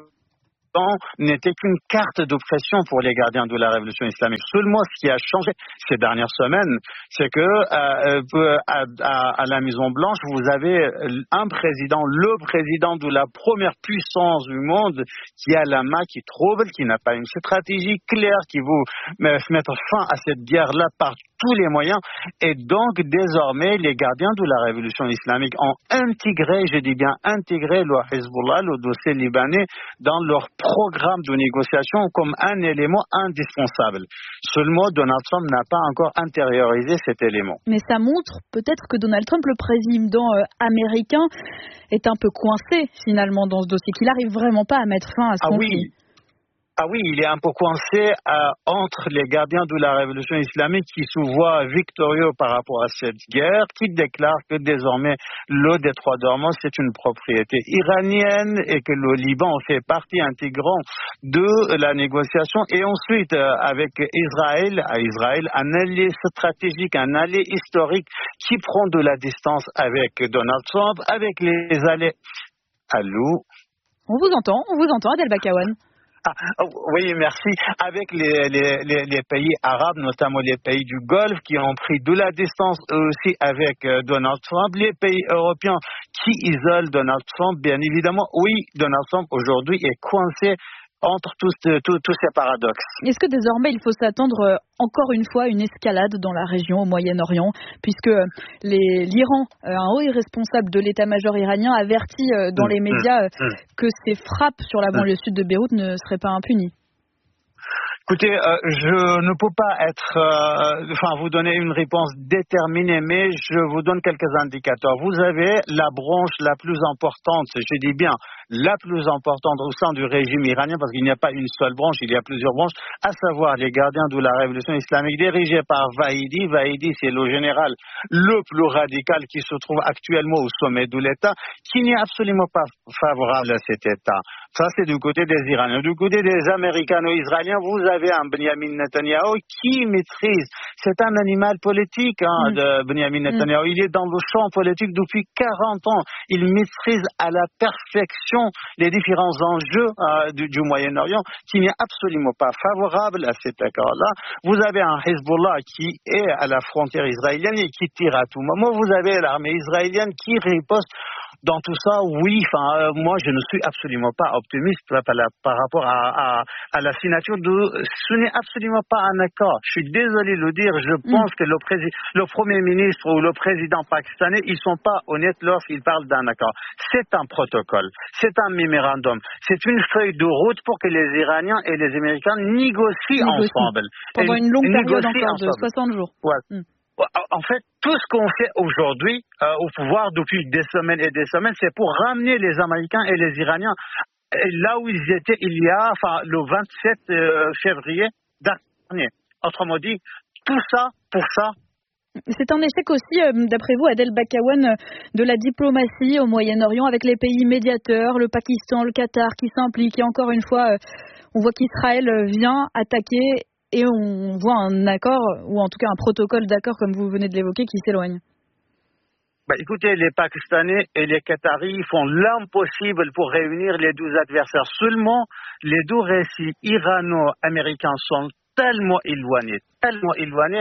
n'était qu'une carte d'oppression pour les gardiens de la révolution islamique. Seulement, ce qui a changé ces dernières semaines, c'est que euh, à, à, à la Maison Blanche, vous avez un président, le président de la première puissance du monde, qui a la main qui trouble, qui n'a pas une stratégie claire, qui veut mettre fin à cette guerre-là par tous les moyens. Et donc, désormais, les gardiens de la révolution islamique ont intégré, je dis bien intégré, le Hezbollah, le dossier libanais, dans leur programme de négociation comme un élément indispensable. Seulement, Donald Trump n'a pas encore intériorisé cet élément. Mais ça montre peut-être que Donald Trump, le président euh, américain, est un peu coincé finalement dans ce dossier, qu'il n'arrive vraiment pas à mettre fin à ce ah conflit. Oui. Ah oui, il est un peu coincé euh, entre les gardiens de la révolution islamique qui se voient victorieux par rapport à cette guerre, qui déclarent que désormais le détroit d'Ormuz c'est une propriété iranienne et que le Liban fait partie intégrante de la négociation. Et ensuite, euh, avec Israël, à Israël, un allié stratégique, un allié historique qui prend de la distance avec Donald Trump, avec les alliés. Allô? On vous entend, on vous entend, Adel Bakawan. Ah, oui, merci. Avec les, les, les, les pays arabes, notamment les pays du Golfe, qui ont pris de la distance eux aussi avec Donald Trump, les pays européens qui isolent Donald Trump, bien évidemment, oui, Donald Trump aujourd'hui est coincé entre tous, tous, tous ces paradoxes. Est-ce que désormais il faut s'attendre encore une fois à une escalade dans la région au Moyen-Orient, puisque les, l'Iran, un haut responsable de l'état-major iranien, avertit dans les médias que ces frappes sur la banlieue sud de Beyrouth ne seraient pas impunies? Écoutez, euh, je ne peux pas être, euh, enfin, vous donner une réponse déterminée, mais je vous donne quelques indicateurs. Vous avez la branche la plus importante, je dis bien la plus importante au sein du régime iranien, parce qu'il n'y a pas une seule branche, il y a plusieurs branches, à savoir les gardiens de la révolution islamique dirigés par Vahidi. Vahidi, c'est le général le plus radical qui se trouve actuellement au sommet de l'État, qui n'est absolument pas favorable à cet État. Ça, c'est du côté des Iraniens. Du côté des Américano-Israéliens, vous avez un Benjamin Netanyahu qui maîtrise. C'est un animal politique, hein, mm. de Benjamin Netanyahu. Mm. Il est dans le champ politique depuis quarante ans. Il maîtrise à la perfection les différents enjeux euh, du, du Moyen-Orient, qui n'est absolument pas favorable à cet accord-là. Vous avez un Hezbollah qui est à la frontière israélienne et qui tire à tout moment. Vous avez l'armée israélienne qui riposte. Dans tout ça, oui, enfin, euh, moi, je ne suis absolument pas optimiste par, par, par rapport à, à, à la signature de. Ce n'est absolument pas un accord. Je suis désolé de le dire. Je mm. pense que le, prési- le Premier ministre ou le président pakistanais, ils sont pas honnêtes lorsqu'ils parlent d'un accord. C'est un protocole, c'est un mémorandum, c'est une feuille de route pour que les Iraniens et les Américains négocient Négocie. ensemble. Pendant une longue période encore de soixante jours. Ouais. Mm. En fait, tout ce qu'on fait aujourd'hui euh, au pouvoir depuis des semaines et des semaines, c'est pour ramener les Américains et les Iraniens là où ils étaient il y a, enfin, le vingt-sept février dernier. Autrement dit, tout ça pour ça. C'est un échec aussi, d'après vous, Adel Bakawan, de la diplomatie au Moyen-Orient avec les pays médiateurs, le Pakistan, le Qatar qui s'impliquent. Et encore une fois, on voit qu'Israël vient attaquer et on voit un accord, ou en tout cas un protocole d'accord, comme vous venez de l'évoquer, qui s'éloigne. Bah, écoutez, les Pakistanais et les Qataris font l'impossible pour réunir les deux adversaires. Seulement, les deux récits irano-américains sont tellement éloignés, tellement éloignés.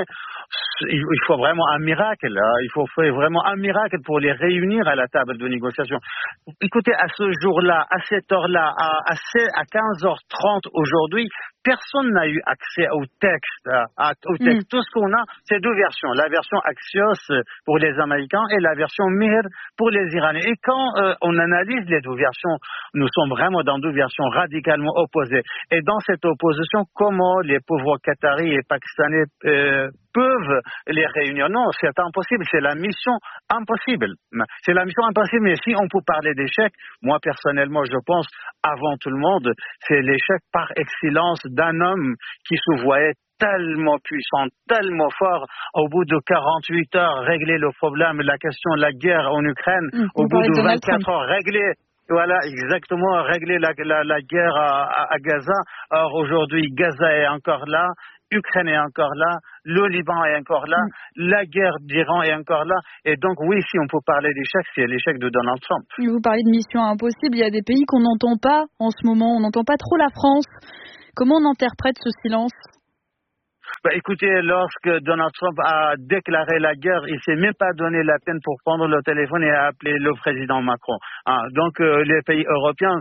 Il faut vraiment un miracle, hein. Il faut faire vraiment un miracle pour les réunir à la table de négociation. Écoutez, à ce jour-là, à cette heure-là, à, à quinze heures trente aujourd'hui, personne n'a eu accès au texte. À, au texte. Mm. Tout ce qu'on a, c'est deux versions. La version Axios pour les Américains et la version Mir pour les Iraniens. Et quand euh, on analyse les deux versions, nous sommes vraiment dans deux versions radicalement opposées. Et dans cette opposition, comment les pauvres Qataris et Pakistanais euh, peuvent les réunir? Non, c'est impossible. C'est la mission impossible. C'est la mission impossible. Mais si on peut parler d'échec, moi personnellement, je pense, avant tout le monde, c'est l'échec par excellence d'un homme qui se voyait tellement puissant, tellement fort, au bout de quarante-huit heures, régler le problème, la question de la guerre en Ukraine, mmh, au bout de vingt-quatre heures, régler, voilà, exactement, régler la, la, la guerre à, à, à Gaza. Or, aujourd'hui, Gaza est encore là, Ukraine est encore là, le Liban est encore là, mmh. la guerre d'Iran est encore là. Et donc, oui, si on peut parler d'échec, c'est l'échec de Donald Trump. Vous parlez de mission impossible, il y a des pays qu'on n'entend pas en ce moment, on n'entend pas trop la France. Comment on interprète ce silence? Bah, écoutez, lorsque Donald Trump a déclaré la guerre, il s'est même pas donné la peine pour prendre le téléphone et appeler le président Macron. Hein, donc euh, les pays européens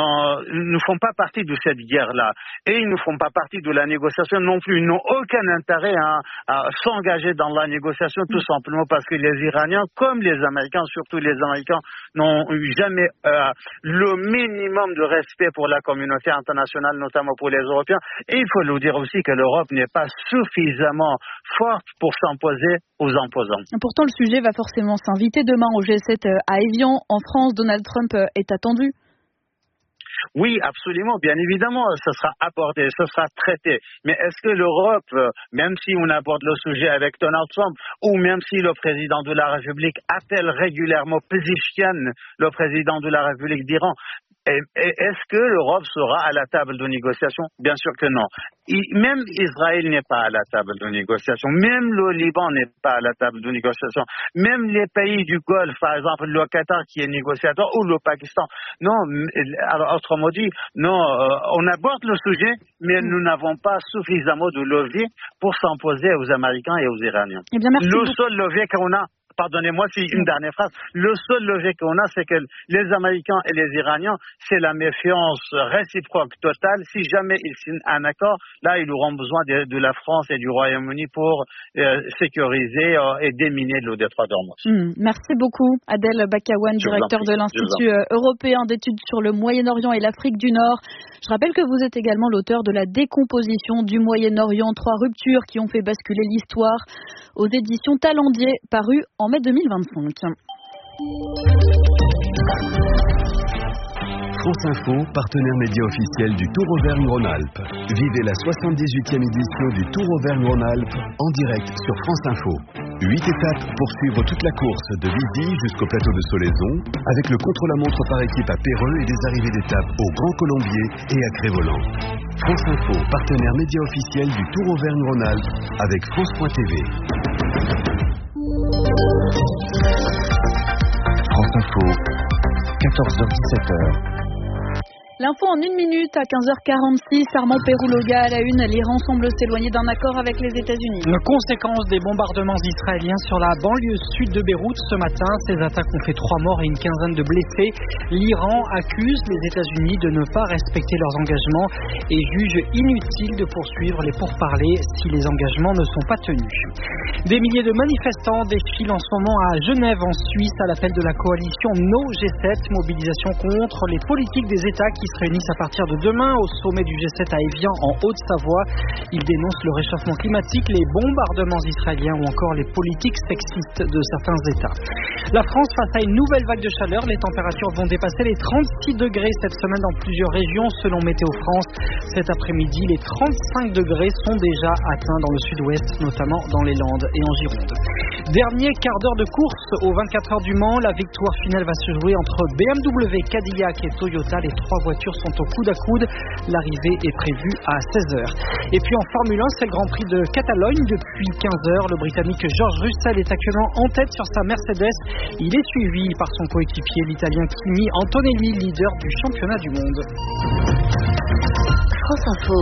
ne font pas partie de cette guerre-là. Et ils ne font pas partie de la négociation non plus. Ils n'ont aucun intérêt hein, à s'engager dans la négociation, tout simplement parce que les Iraniens, comme les Américains, surtout les Américains, n'ont eu jamais euh, le minimum de respect pour la communauté internationale, notamment pour les Européens. Et il faut le dire aussi que l'Europe n'est pas suffisamment forte pour s'imposer aux imposants. Pourtant, le sujet va forcément s'inviter demain au G sept à Évian. En France, Donald Trump est attendu. Oui, absolument, bien évidemment, ce sera abordé, ce sera traité. Mais est-ce que l'Europe, même si on aborde le sujet avec Donald Trump, ou même si le président de la République appelle régulièrement, positionne le président de la République d'Iran, est-ce que l'Europe sera à la table de négociation? Bien sûr que non. Même Israël n'est pas à la table de négociation. Même le Liban n'est pas à la table de négociation. Même les pays du Golfe, par exemple le Qatar qui est négociateur, ou le Pakistan. Non, alors autrement dit, non, on aborde le sujet, mais nous n'avons pas suffisamment de levier pour s'imposer aux Américains et aux Iraniens. Eh bien, merci le beaucoup. seul levier qu'on a, pardonnez-moi, c'est une dernière phrase. Le seul levier qu'on a, c'est que les Américains et les Iraniens, c'est la méfiance réciproque totale. Si jamais ils signent un accord, là, ils auront besoin de, de la France et du Royaume-Uni pour euh, sécuriser euh, et déminer le détroit d'Ormuz. Mmh, merci beaucoup, Adel Bakawan, directeur de l'Institut européen d'études sur le Moyen-Orient et l'Afrique du Nord. Je rappelle que vous êtes également l'auteur de La décomposition du Moyen-Orient, trois ruptures qui ont fait basculer l'histoire, aux éditions Talendier, paru en mai deux mille vingt-cinq. France Info, partenaire média officiel du Tour Auvergne-Rhône-Alpes. Vivez la soixante-dix-huitième édition du Tour Auvergne-Rhône-Alpes en direct sur France Info. Huit étapes pour suivre toute la course de Vidy jusqu'au plateau de Solaison, avec le contre-la-montre par équipe à Péreux et des arrivées d'étapes au Grand Colombier et à Crévolant. France Info, partenaire média officiel du Tour Auvergne-Rhône-Alpes avec France point T V. France Info, quatorze heures dix-sept heures. L'info en une minute à quinze heures quarante-six. Armand Pérouloga à la une. L'Iran semble s'éloigner d'un accord avec les États-Unis. Conséquence des bombardements israéliens sur la banlieue sud de Beyrouth ce matin. Ces attaques ont fait trois morts et une quinzaine de blessés. L'Iran accuse les États-Unis de ne pas respecter leurs engagements et juge inutile de poursuivre les pourparlers si les engagements ne sont pas tenus. Des milliers de manifestants défilent en ce moment à Genève en Suisse à l'appel de la coalition No G sept. Mobilisation contre les politiques des États qui se réunissent à partir de demain au sommet du G sept à Évian en Haute-Savoie. Ils dénoncent le réchauffement climatique, les bombardements israéliens ou encore les politiques sexistes de certains États. La France face à une nouvelle vague de chaleur. Les températures vont dépasser les trente-six degrés cette semaine dans plusieurs régions selon Météo France. Cet après-midi, les trente-cinq degrés sont déjà atteints dans le sud-ouest, notamment dans les Landes et en Gironde. Dernier quart d'heure de course aux vingt-quatre heures du Mans. La victoire finale va se jouer entre B M W, Cadillac et Toyota. Les trois voitures sont au coude à coude. L'arrivée est prévue à seize heures. Et puis en Formule un, c'est le Grand Prix de Catalogne depuis quinze heures. Le Britannique George Russell est actuellement en tête sur sa Mercedes. Il est suivi par son coéquipier, l'Italien Kimi Antonelli, leader du championnat du monde. France Info.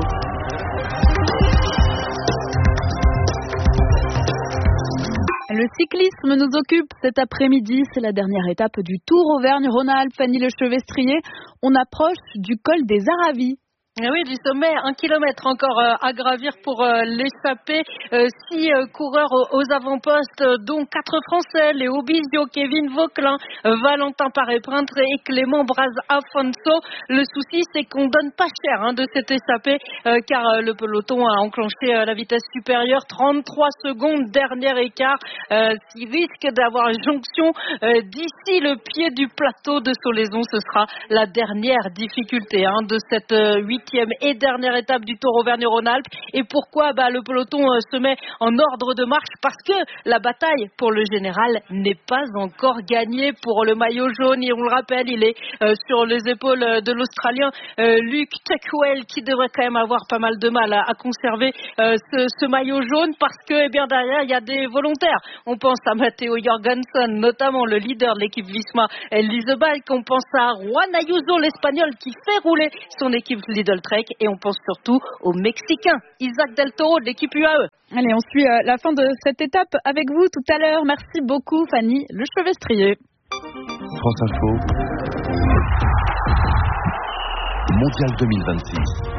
Le cyclisme nous occupe cet après-midi. C'est la dernière étape du Tour Auvergne-Rhône-Alpes. Fanny Lechevestrier, on approche du col des Aravis. Oui, du sommet, un kilomètre encore euh, à gravir pour euh, l'échappée. Euh, six euh, coureurs aux, aux avant-postes, euh, dont quatre Français, Léo Bizio, Kevin Vauquelin, euh, Valentin Paré-Printre et Clément Braz-Afonso. Le souci, c'est qu'on donne pas cher hein, de cette échappée, euh, car euh, le peloton a enclenché euh, la vitesse supérieure, trente-trois secondes, dernier écart. Euh, S'il risque d'avoir une jonction euh, d'ici le pied du plateau de Solaison, ce sera la dernière difficulté hein, de cette huitième euh, et dernière étape du Tour Auvergne-Rhône-Alpes. Et pourquoi bah, le peloton euh, se met en ordre de marche? Parce que la bataille pour le général n'est pas encore gagnée pour le maillot jaune. Et on le rappelle, il est euh, sur les épaules de l'Australien euh, Luke Teckwell, qui devrait quand même avoir pas mal de mal à, à conserver euh, ce, ce maillot jaune, parce que eh bien, derrière, il y a des volontaires. On pense à Matteo Jorgensen, notamment le leader de l'équipe Visma, Elise Balk. On pense à Juan Ayuso, l'Espagnol, qui fait rouler son équipe Lidl Trek, et on pense surtout au Mexicain Isaac Del Toro de l'équipe U A E. Allez, on suit euh, la fin de cette étape avec vous tout à l'heure. Merci beaucoup Fanny Lechevestrier. France Info, Mondial deux mille vingt-six.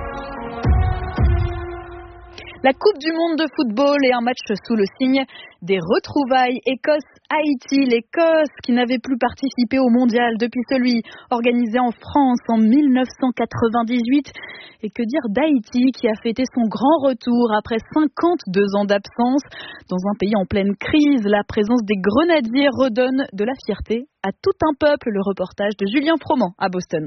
La Coupe du Monde de football et un match sous le signe des retrouvailles Écosse-Haïti. L'Écosse qui n'avait plus participé au mondial depuis celui organisé en France en mille neuf cent quatre-vingt-dix-huit. Et que dire d'Haïti qui a fêté son grand retour après cinquante-deux ans d'absence. Dans un pays en pleine crise, la présence des grenadiers redonne de la fierté à tout un peuple. Le reportage de Julien Froment à Boston.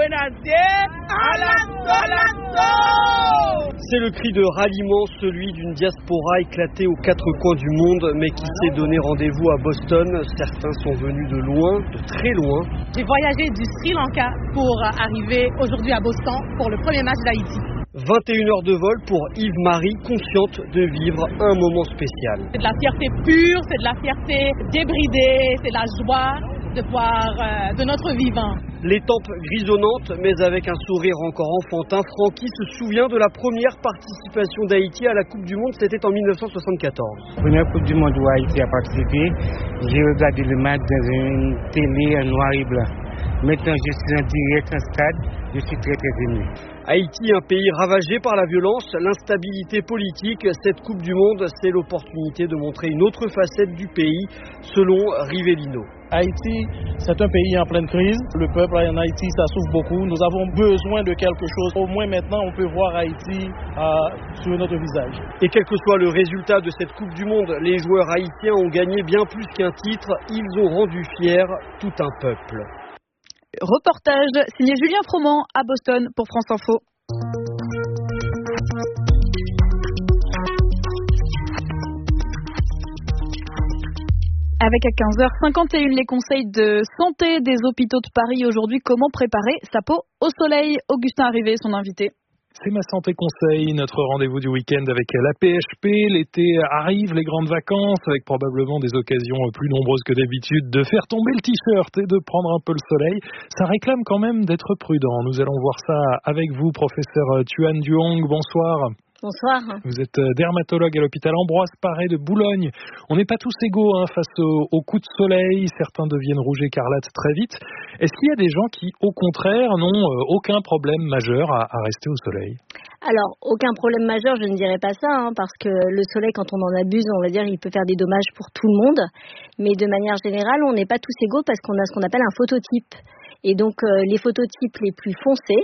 C'est le cri de ralliement, celui d'une diaspora éclatée aux quatre coins du monde, mais qui s'est donné rendez-vous à Boston. Certains sont venus de loin, de très loin. J'ai voyagé du Sri Lanka pour arriver aujourd'hui à Boston pour le premier match d'Haïti. vingt et une heures de vol pour Yves-Marie, consciente de vivre un moment spécial. C'est de la fierté pure, c'est de la fierté débridée, c'est de la joie de voir euh, de notre vivant. Les tempes grisonnantes, mais avec un sourire encore enfantin, Francky se souvient de la première participation d'Haïti à la Coupe du Monde, c'était en mille neuf cent soixante-quatorze. Première Coupe du Monde où Haïti a participé, j'ai regardé le match dans une télé en noir et blanc. Maintenant, je suis en direct en stade, je suis très très ému. Haïti, un pays ravagé par la violence, l'instabilité politique. Cette Coupe du Monde, c'est l'opportunité de montrer une autre facette du pays, selon Rivellino. Haïti, c'est un pays en pleine crise. Le peuple en Haïti, ça souffre beaucoup. Nous avons besoin de quelque chose. Au moins maintenant, on peut voir Haïti euh, sur notre visage. Et quel que soit le résultat de cette Coupe du Monde, les joueurs haïtiens ont gagné bien plus qu'un titre. Ils ont rendu fiers tout un peuple. Reportage signé Julien Froment à Boston pour France Info. Avec à quinze heures cinquante et une les conseils de santé des hôpitaux de Paris aujourd'hui, comment préparer sa peau au soleil. Augustin Arrivé, son invité. C'est ma santé conseil, notre rendez-vous du week-end avec la P H P. L'été arrive, les grandes vacances, avec probablement des occasions plus nombreuses que d'habitude de faire tomber le t-shirt et de prendre un peu le soleil. Ça réclame quand même d'être prudent. Nous allons voir ça avec vous, professeur Tuan Duong. Bonsoir. Bonsoir. Vous êtes dermatologue à l'hôpital Ambroise Paré de Boulogne. On n'est pas tous égaux hein, face aux au coups de soleil. Certains deviennent rouges écarlates très vite. Est-ce qu'il y a des gens qui, au contraire, n'ont euh, aucun problème majeur à, à rester au soleil ? Alors, aucun problème majeur, je ne dirais pas ça, hein, parce que le soleil, quand on en abuse, on va dire, il peut faire des dommages pour tout le monde. Mais de manière générale, on n'est pas tous égaux parce qu'on a ce qu'on appelle un phototype. Et donc, euh, les phototypes les plus foncés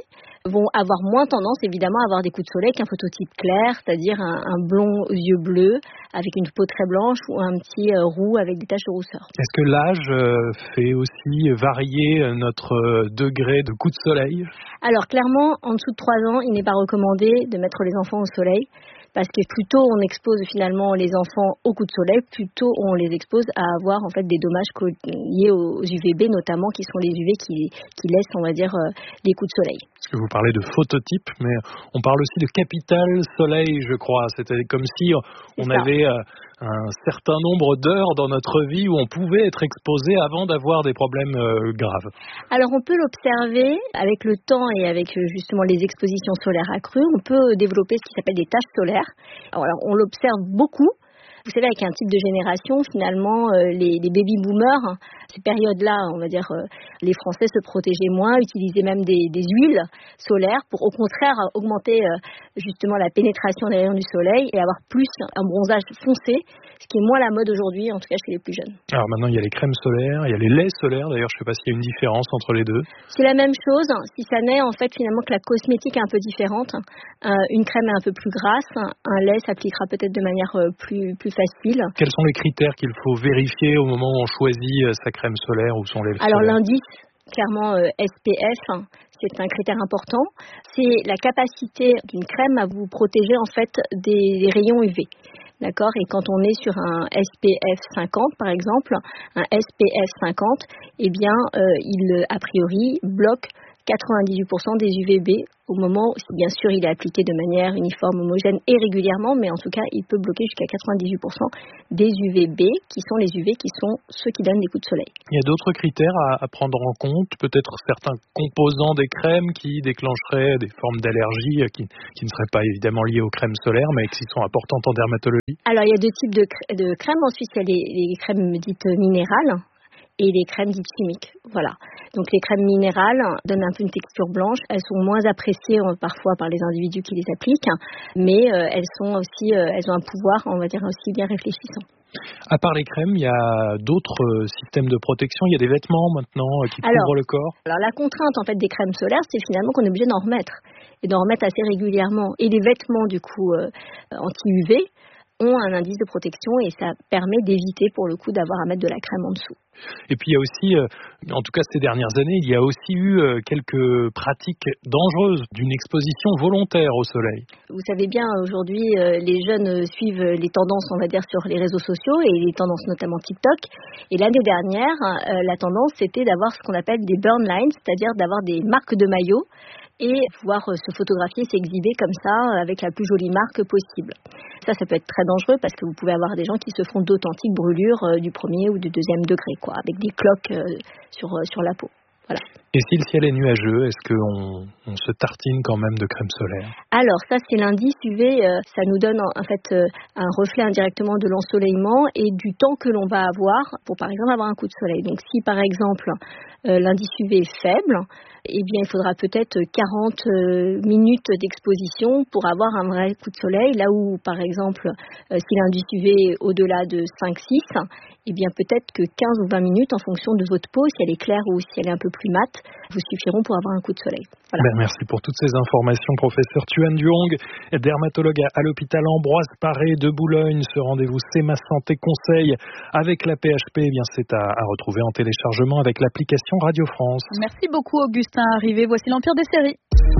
vont avoir moins tendance évidemment à avoir des coups de soleil qu'un phototype clair, c'est-à-dire un, un blond aux yeux bleus avec une peau très blanche ou un petit euh, roux avec des taches de rousseur. Est-ce que l'âge euh, fait aussi varier notre euh, degré de coups de soleil ? Alors clairement, en dessous de trois ans, il n'est pas recommandé de mettre les enfants au soleil. Parce que plus tôt on expose finalement les enfants aux coups de soleil, plus tôt on les expose à avoir en fait des dommages liés aux U V B notamment, qui sont les U V qui, qui laissent, on va dire, les coups de soleil. Parce que vous parlez de phototype, mais on parle aussi de capital soleil, je crois. C'était comme si on avait un certain nombre d'heures dans notre vie où on pouvait être exposé avant d'avoir des problèmes graves. Alors on peut l'observer avec le temps et avec justement les expositions solaires accrues. On peut développer ce qui s'appelle des taches solaires. Alors, on l'observe beaucoup. Vous savez, avec un type de génération, finalement, euh, les, les baby-boomers, ces périodes-là, on va dire, euh, les Français se protégeaient moins, utilisaient même des, des huiles solaires pour, au contraire, augmenter euh, justement la pénétration des rayons du soleil et avoir plus un bronzage foncé, ce qui est moins la mode aujourd'hui, en tout cas chez les plus jeunes. Alors maintenant, il y a les crèmes solaires, il y a les laits solaires. D'ailleurs, je ne sais pas s'il y a une différence entre les deux. C'est la même chose, si ça n'est en fait finalement que la cosmétique est un peu différente. Euh, une crème est un peu plus grasse, un lait s'appliquera peut-être de manière euh, plus, plus facile. Quels sont les critères qu'il faut vérifier au moment où on choisit sa crème solaire ou son lait solaire ? Alors l'indice, clairement euh, S P F, c'est un critère important. C'est la capacité d'une crème à vous protéger en fait des, des rayons U V. D'accord ? Et quand on est sur un S P F cinquante par exemple, un S P F cinquante, eh bien euh, il a priori bloque quatre-vingt-dix-huit pour cent des U V B au moment, si bien sûr il est appliqué de manière uniforme, homogène et régulièrement, mais en tout cas il peut bloquer jusqu'à quatre-vingt-dix-huit pour cent des U V B qui sont les U V qui sont ceux qui donnent des coups de soleil. Il y a d'autres critères à, à prendre en compte, peut-être certains composants des crèmes qui déclencheraient des formes d'allergie qui, qui ne seraient pas évidemment liées aux crèmes solaires mais qui sont importantes en dermatologie. Alors il y a deux types de, cr- de crèmes, ensuite il y a les, les crèmes dites minérales et les crèmes dites chimiques. Voilà. Donc les crèmes minérales donnent un peu une texture blanche. Elles sont moins appréciées euh, parfois par les individus qui les appliquent, mais euh, elles sont aussi, euh, elles ont un pouvoir, on va dire, aussi bien réfléchissant. À part les crèmes, il y a d'autres euh, systèmes de protection. Il y a des vêtements maintenant euh, qui alors, couvrent le corps. Alors la contrainte en fait des crèmes solaires, c'est finalement qu'on est obligé d'en remettre et d'en remettre assez régulièrement. Et les vêtements du coup euh, anti-U V ont un indice de protection et ça permet d'éviter pour le coup d'avoir à mettre de la crème en dessous. Et puis il y a aussi, euh, en tout cas ces dernières années, il y a aussi eu euh, quelques pratiques dangereuses d'une exposition volontaire au soleil. Vous savez bien, aujourd'hui, euh, les jeunes suivent les tendances, on va dire, sur les réseaux sociaux et les tendances notamment TikTok. Et l'année dernière, euh, la tendance, c'était d'avoir ce qu'on appelle des burn lines, c'est-à-dire d'avoir des marques de maillot et pouvoir se photographier, s'exhiber comme ça avec la plus jolie marque possible. Ça, ça peut être très dangereux parce que vous pouvez avoir des gens qui se font d'authentiques brûlures euh, du premier ou du deuxième degré, quoi, avec des cloques euh, sur, euh, sur la peau. Voilà. Et si le ciel est nuageux, est-ce qu'on on se tartine quand même de crème solaire ? Alors ça, c'est l'indice U V. Euh, ça nous donne en, en fait euh, un reflet indirectement de l'ensoleillement et du temps que l'on va avoir pour, par exemple, avoir un coup de soleil. Donc si, par exemple, euh, l'indice U V est faible, eh bien, il faudra peut-être quarante minutes d'exposition pour avoir un vrai coup de soleil. Là où, par exemple, euh, si l'indice U V est au-delà de cinq six, eh bien, peut-être que quinze ou vingt minutes en fonction de votre peau, si elle est claire ou si elle est un peu plus mate, vous suffiront pour avoir un coup de soleil. Voilà. Ben, merci pour toutes ces informations, professeur Thuan Duong, dermatologue à l'hôpital Ambroise Paré de Boulogne. Ce rendez-vous C'est ma santé conseil avec la P H P, eh bien, c'est à, à retrouver en téléchargement avec l'application Radio France. Merci beaucoup Augustin. Arrivé, voici l'Empire des séries.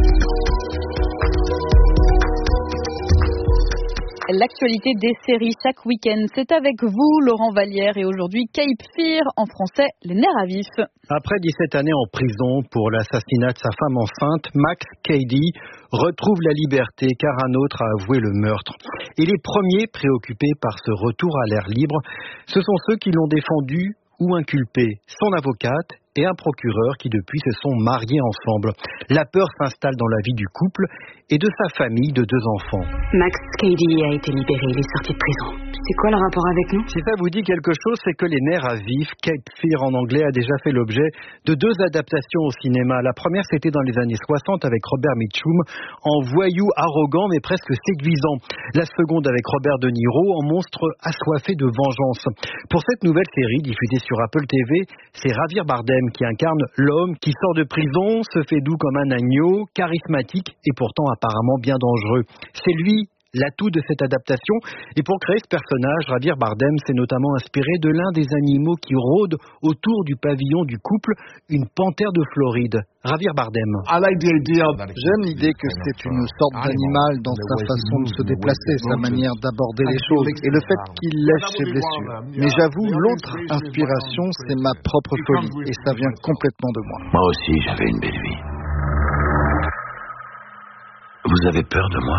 L'actualité des séries chaque week-end, c'est avec vous, Laurent Vallière, et aujourd'hui Cape Fear, en français, les nerfs à vif. Après dix-sept années en prison pour l'assassinat de sa femme enceinte, Max Cady retrouve la liberté car un autre a avoué le meurtre. Et les premiers préoccupés par ce retour à l'air libre, ce sont ceux qui l'ont défendu ou inculpé, son avocate et un procureur qui depuis se sont mariés ensemble. La peur s'installe dans la vie du couple et de sa famille de deux enfants. Max Cady a été libéré, il est sorti de prison. C'est quoi le rapport avec nous? Si ça vous dit quelque chose, c'est que Les Nerfs à vif, Cape Fear en anglais, a déjà fait l'objet de deux adaptations au cinéma. La première, c'était dans les années soixante avec Robert Mitchum, en voyou arrogant mais presque séduisant. La seconde avec Robert De Niro, en monstre assoiffé de vengeance. Pour cette nouvelle série, diffusée sur Apple T V, c'est Javier Bardem qui incarne l'homme qui sort de prison, se fait doux comme un agneau, charismatique et pourtant apparemment bien dangereux. C'est lui l'atout de cette adaptation. Et pour créer ce personnage, Javier Bardem s'est notamment inspiré de l'un des animaux qui rôdent autour du pavillon du couple, une panthère de Floride. Javier Bardem. J'aime l'idée que c'est une sorte d'animal dans sa façon de se déplacer, sa manière d'aborder les choses et le fait qu'il lèche ses blessures. Mais j'avoue, l'autre inspiration, c'est ma propre folie et ça vient complètement de moi. Moi aussi, j'avais une belle vie. Vous avez peur de moi ?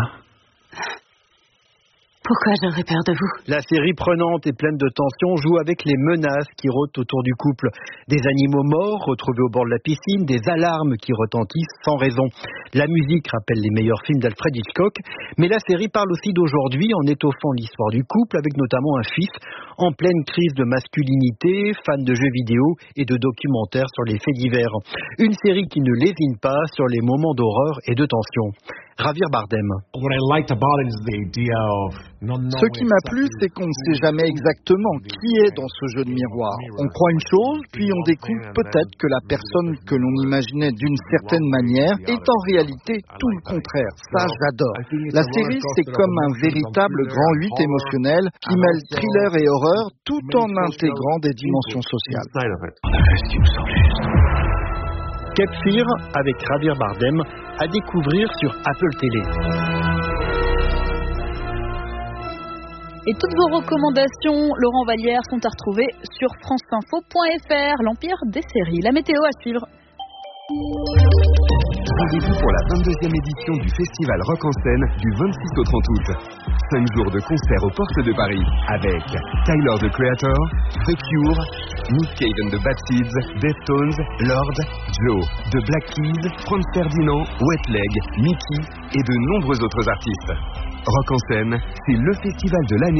Pourquoi j'aurais peur de vous? La série prenante et pleine de tension joue avec les menaces qui rôdent autour du couple. Des animaux morts retrouvés au bord de la piscine, des alarmes qui retentissent sans raison. La musique rappelle les meilleurs films d'Alfred Hitchcock, mais la série parle aussi d'aujourd'hui en étoffant l'histoire du couple avec notamment un fils en pleine crise de masculinité, fan de jeux vidéo et de documentaires sur les faits divers. Une série qui ne lésine pas sur les moments d'horreur et de tension. Javier Bardem. Ce qui m'a plu, c'est qu'on ne sait jamais exactement qui est dans ce jeu de miroir. On croit une chose, puis on découvre peut-être que la personne que l'on imaginait d'une certaine manière est en réalité tout le contraire. Ça, j'adore. La série, c'est comme un véritable grand huit émotionnel qui mêle thriller et horreur tout en intégrant des dimensions sociales. Cape Fear avec Javier Bardem à découvrir sur Apple Télé. Et toutes vos recommandations, Laurent Vallière, sont à retrouver sur france info point f r. L'Empire des séries. La météo à suivre. Rendez-vous pour la vingt-deuxième édition du Festival Rock en Scène du vingt-six au trente août. Cinq jours de concerts aux portes de Paris avec Tyler, the Creator, The Cure, Nick Cave and the Bad Seeds, Deftones, Lorde, Joe, The Black Keys, Franz Ferdinand, Wet Leg, Mickey et de nombreux autres artistes. Rock en Scène, c'est le festival de l'année